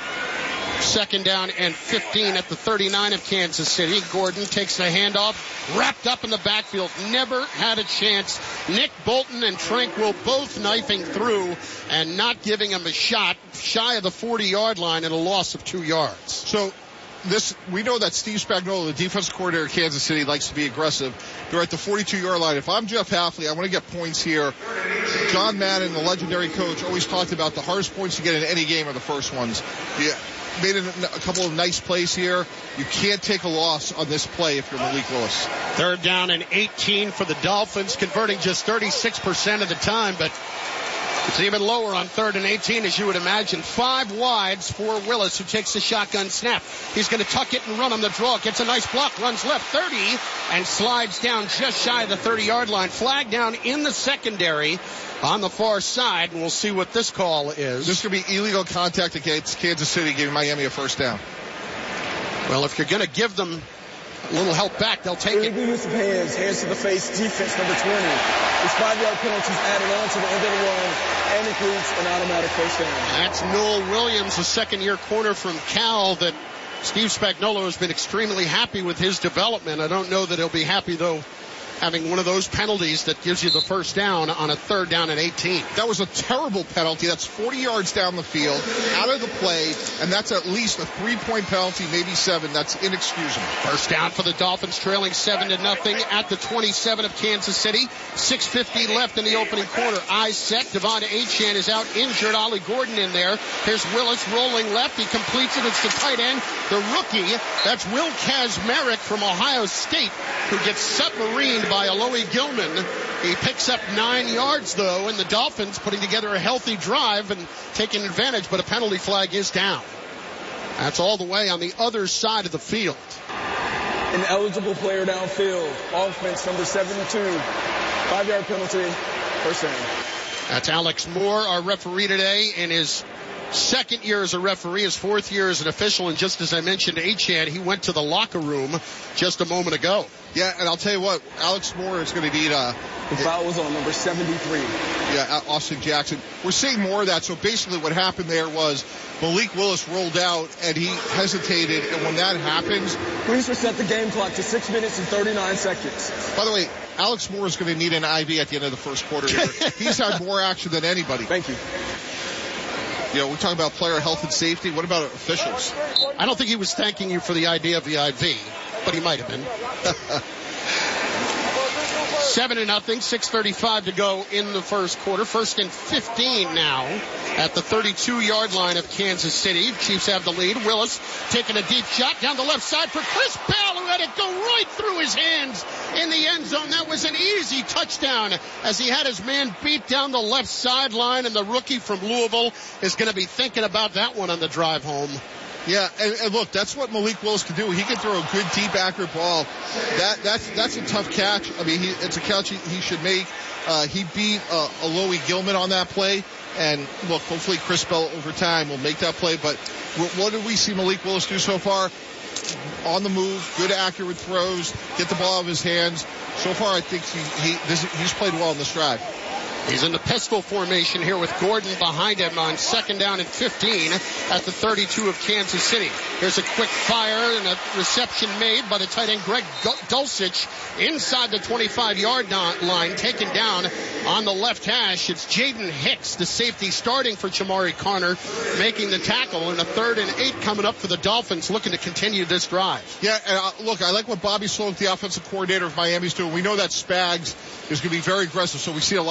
[SPEAKER 2] Second down and fifteen at the thirty-nine of Kansas City. Gordon takes the handoff, wrapped up in the backfield, never had a chance. Nick Bolton and Tranquil both knifing through and not giving him a shot, shy of the forty-yard line and a loss of two yards.
[SPEAKER 29] So this, we know that Steve Spagnuolo, the defensive coordinator of Kansas City, likes to be aggressive. They're at the forty-two-yard line. If I'm Jeff Hafley, I want to get points here. John Madden, the legendary coach, always talked about the hardest points to get in any game are the first ones. Yeah. Made a, a couple of nice plays here. You can't take a loss on this play if you're Malik Willis.
[SPEAKER 2] Third down and eighteen for the Dolphins, converting just thirty-six percent of the time, but it's even lower on third and eighteen, as you would imagine. Five wides for Willis, who takes the shotgun snap. He's going to tuck it and run on the draw. Gets a nice block, runs left thirty, and slides down just shy of the thirty-yard line. Flag down in the secondary on the far side, and we'll see what this call is.
[SPEAKER 29] This could be illegal contact against Kansas City, giving Miami a first down.
[SPEAKER 2] Well, if you're going to give them a little help back, they'll take it.
[SPEAKER 15] Illegal use of hands, hands to the face, defense number twenty. It's five-yard penalties added on to the end of the run and includes an automatic first down.
[SPEAKER 2] That's Noel Williams, a second-year corner from Cal that Steve Spagnuolo has been extremely happy with his development. I don't know that he'll be happy, though, having one of those penalties that gives you the first down on a third down and eighteen.
[SPEAKER 29] That was a terrible penalty. That's forty yards down the field, out of the play, and that's at least a three-point penalty, maybe seven. That's inexcusable.
[SPEAKER 2] First down for the Dolphins, trailing seven to nothing at the twenty-seven of Kansas City. six fifty left in the opening quarter. Eyes set. Devon Achane is out injured. Ollie Gordon in there. Here's Willis rolling left. He completes it. It's the tight end, the rookie. That's Will Kazmarek from Ohio State, who gets submarined by Alohi Gilman. He picks up nine yards, though, and the Dolphins putting together a healthy drive and taking advantage, but a penalty flag is down. That's all the way on the other side of the field.
[SPEAKER 15] An eligible player downfield. Offense number seventy-two. Five-yard penalty. First down.
[SPEAKER 2] That's Alex Moore, our referee today, in his second year as a referee, his fourth year as an official, and just as I mentioned, Achane, he went to the locker room just a moment ago.
[SPEAKER 29] Yeah, and I'll tell you what, Alex Moore is going to need a...
[SPEAKER 15] The foul was on number seventy-three.
[SPEAKER 29] Yeah, Austin Jackson. We're seeing more of that. So basically what happened there was Malik Willis rolled out, and he hesitated, and when that happens...
[SPEAKER 15] Please reset the game clock to six minutes and thirty-nine seconds.
[SPEAKER 29] By the way, Alex Moore is going to need an I V at the end of the first quarter here. He's had more action than anybody.
[SPEAKER 15] Thank you.
[SPEAKER 29] You know, we're talking about player health and safety. What about officials?
[SPEAKER 2] I don't think he was thanking you for the idea of the I V, but he might have been. Seven to nothing, six thirty-five to go in the first quarter. First and fifteen now at the thirty-two-yard line of Kansas City. Chiefs have the lead. Willis taking a deep shot down the left side for Chris Bell, who had it go right through his hands in the end zone. That was an easy touchdown as he had his man beat down the left sideline, and the rookie from Louisville is going to be thinking about that one on the drive home.
[SPEAKER 29] Yeah, and, and look, that's what Malik Willis can do. He can throw a good, deep, accurate ball. That that's that's a tough catch. I mean, he, it's a catch he, he should make. Uh, he beat uh, Alohi Gilman on that play. And look, hopefully Chris Bell over time will make that play. But what did we see Malik Willis do so far? On the move, good, accurate throws, get the ball out of his hands. So far, I think he, he this, he's played well in this drive.
[SPEAKER 2] He's in the pistol formation here with Gordon behind him on second down and fifteen at the thirty-two of Kansas City. Here's a quick fire and a reception made by the tight end Greg Dulcich inside the twenty-five-yard line, taken down on the left hash. It's Jaden Hicks, the safety, starting for Chamari Connor, making the tackle, and a third and eight coming up for the Dolphins, looking to continue this drive.
[SPEAKER 29] Yeah, and uh, look, I like what Bobby Sloak, the offensive coordinator of Miami, is doing. We know that Spags is going to be very aggressive, so we see a lot of misdirection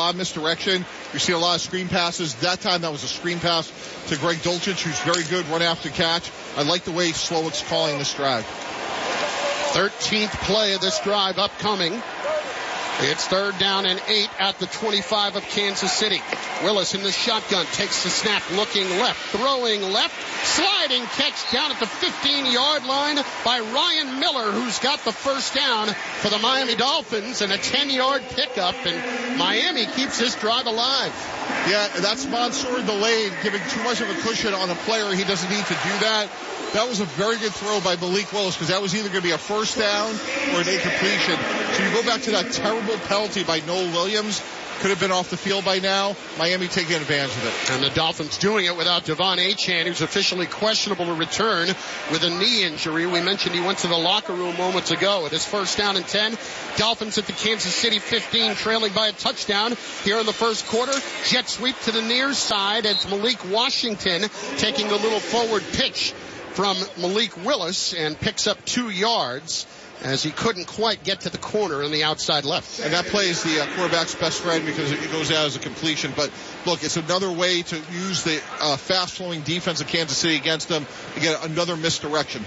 [SPEAKER 29] misdirection. You see a lot of screen passes. That time that was a screen pass to Greg Dulcich, who's very good run after catch. I like the way Slowick's calling this drive.
[SPEAKER 2] thirteenth play of this drive upcoming. It's third down and eight at the twenty-five of Kansas City. Willis in the shotgun takes the snap, looking left, throwing left, sliding catch down at the fifteen-yard line by Ryan Miller, who's got the first down for the Miami Dolphins, and a ten-yard pickup, and Miami keeps this drive alive.
[SPEAKER 29] Yeah, that's Mansour delayed, giving too much of a cushion on a player. He doesn't need to do that. That was a very good throw by Malik Willis, because that was either going to be a first down or an incompletion. So you go back to that terrible penalty by Noel Williams. Could have been off the field by now. Miami taking advantage of it.
[SPEAKER 2] And the Dolphins doing it without Devon Achane, who's officially questionable to return with a knee injury. We mentioned he went to the locker room moments ago. It is first down and ten. Dolphins at the Kansas City fifteen, trailing by a touchdown here in the first quarter. Jet sweep to the near side. It's Malik Washington taking a little forward pitch from Malik Willis and picks up two yards as he couldn't quite get to the corner on the outside left.
[SPEAKER 29] And that play is the uh, quarterback's best friend because it goes out as a completion. But look, it's another way to use the uh, fast-flowing defense of Kansas City against them to get another misdirection.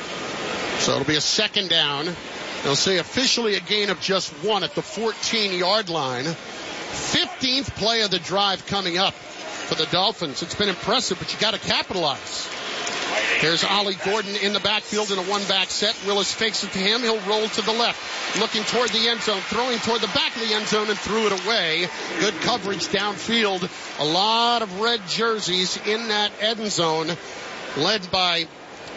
[SPEAKER 2] So it'll be a second down. They'll say officially a gain of just one at the fourteen-yard line. fifteenth play of the drive coming up for the Dolphins. It's been impressive, but you got to capitalize. There's Ollie Gordon in the backfield in a one-back set. Willis fakes it to him. He'll roll to the left, looking toward the end zone, throwing toward the back of the end zone and threw it away. Good coverage downfield. A lot of red jerseys in that end zone, led by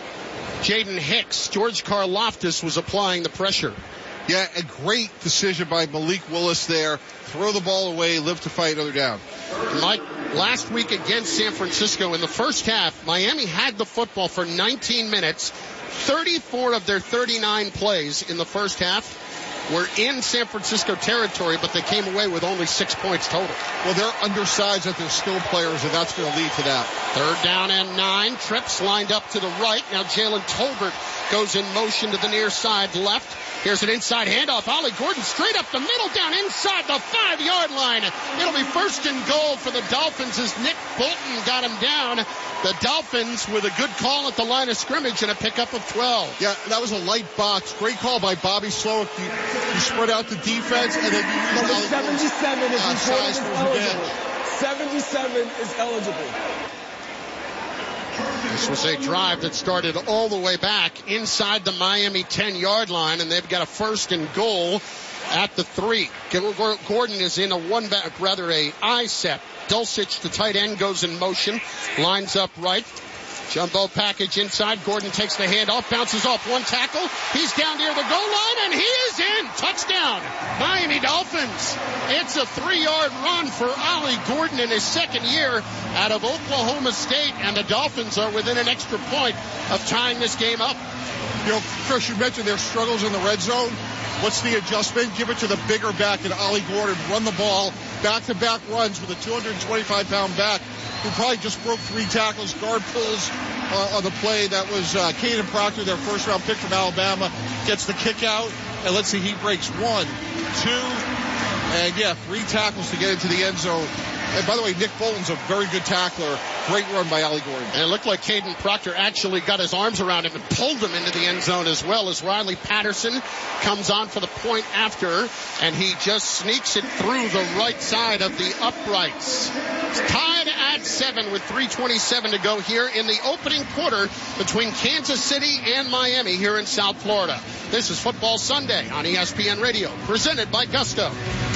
[SPEAKER 2] Jaden Hicks. George Karlaftis was applying the pressure.
[SPEAKER 29] Yeah, a great decision by Malik Willis there. Throw the ball away, live to fight another down.
[SPEAKER 2] Mike, last week against San Francisco in the first half, Miami had the football for nineteen minutes. thirty-four of their thirty-nine plays in the first half were in San Francisco territory, but they came away with only six points total.
[SPEAKER 29] Well, they're undersized at their skill players, and that's going to lead to that.
[SPEAKER 2] Third down and nine. Trips lined up to the right. Now Jalen Tolbert goes in motion to the near side left. Here's an inside handoff. Ollie Gordon straight up the middle, down inside the five-yard line. It'll be first and goal for the Dolphins as Nick Bolton got him down. The Dolphins with a good call at the line of scrimmage and a pickup of twelve.
[SPEAKER 29] Yeah, that was a light box. Great call by Bobby Slowick. You, you spread out the defense and then you
[SPEAKER 15] number seventy-seven is
[SPEAKER 29] uh,
[SPEAKER 15] is eligible. seventy-seven is eligible.
[SPEAKER 2] This was a drive that started all the way back inside the Miami ten-yard line, and they've got a first and goal at the three. Gordon is in a one-back, rather a I set. Dulcich, the tight end, goes in motion, lines up right. Jumbo package inside. Gordon takes the handoff, bounces off one tackle. He's down near the goal line, and he is in. Touchdown, Miami Dolphins. It's a three-yard run for Ollie Gordon in his second year out of Oklahoma State, and the Dolphins are within an extra point of tying this game up.
[SPEAKER 29] You know, Chris, you mentioned their struggles in the red zone. What's the adjustment? Give it to the bigger back in Ollie Gordon. Run the ball. Back-to-back runs with a two hundred twenty-five pound back who probably just broke three tackles. Guard pulls uh, on the play. That was uh, Caden Proctor, their first-round pick from Alabama. Gets the kick out. And let's see, he breaks one, two, and, yeah, three tackles to get into the end zone. And by the way, Nick Bolton's a very good tackler. Great run by Ollie Gordon.
[SPEAKER 2] And it looked like Caden Proctor actually got his arms around him and pulled him into the end zone as well, as Riley Patterson comes on for the point after, and he just sneaks it through the right side of the uprights. It's tied at seven with three twenty-seven to go here in the opening quarter between Kansas City and Miami here in South Florida. This is Football Sunday on E S P N Radio, presented by Gusto.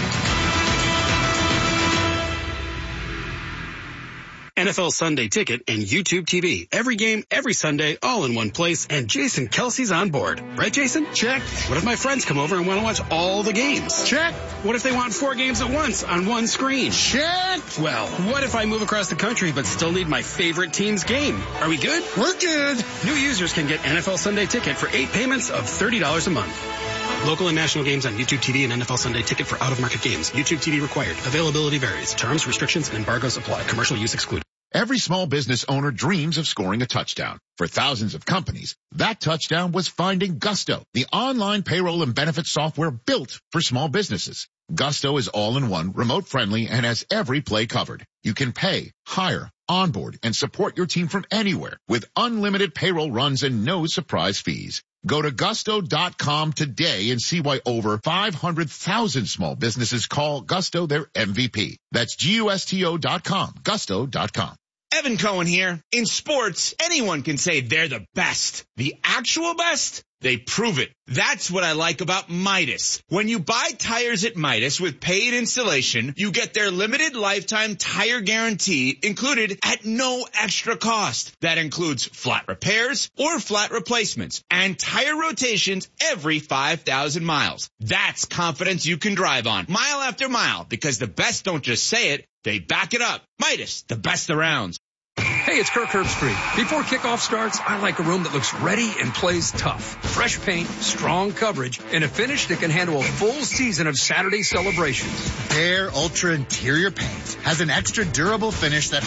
[SPEAKER 4] N F L Sunday Ticket and YouTube T V. Every game, every Sunday, all in one place, and Jason Kelsey's on board. Right, Jason?
[SPEAKER 2] Check.
[SPEAKER 4] What if my friends come over and want to watch all the games?
[SPEAKER 2] Check.
[SPEAKER 4] What if they want four games at once on one screen?
[SPEAKER 2] Check.
[SPEAKER 4] Well, what if I move across the country but still need my favorite team's game? Are we good?
[SPEAKER 2] We're good.
[SPEAKER 4] New users can get N F L Sunday Ticket for eight payments of thirty dollars a month. Local and national games on YouTube T V and N F L Sunday Ticket for out-of-market games. YouTube T V required. Availability varies. Terms, restrictions, and embargoes apply. Commercial use excluded.
[SPEAKER 16] Every small business owner dreams of scoring a touchdown. For thousands of companies, that touchdown was finding Gusto, the online payroll and benefits software built for small businesses. Gusto is all-in-one, remote-friendly, and has every play covered. You can pay, hire, onboard, and support your team from anywhere with unlimited payroll runs and no surprise fees. Go to gusto dot com today and see why over five hundred thousand small businesses call Gusto their M V P. That's G U S T O dot com, gusto dot com.
[SPEAKER 7] Evan Cohen here. In sports, anyone can say they're the best. The actual best? They prove it. That's what I like about Midas. When you buy tires at Midas with paid installation, you get their limited lifetime tire guarantee included at no extra cost. That includes flat repairs or flat replacements and tire rotations every five thousand miles. That's confidence you can drive on mile after mile, because the best don't just say it, they back it up. Midas, the best around.
[SPEAKER 25] Hey, it's Kirk Herbstreit. Before kickoff starts, I like a room that looks ready and plays tough. Fresh paint, strong coverage, and a finish that can handle a full season of Saturday celebrations.
[SPEAKER 17] Bare Ultra Interior Paint has an extra durable finish that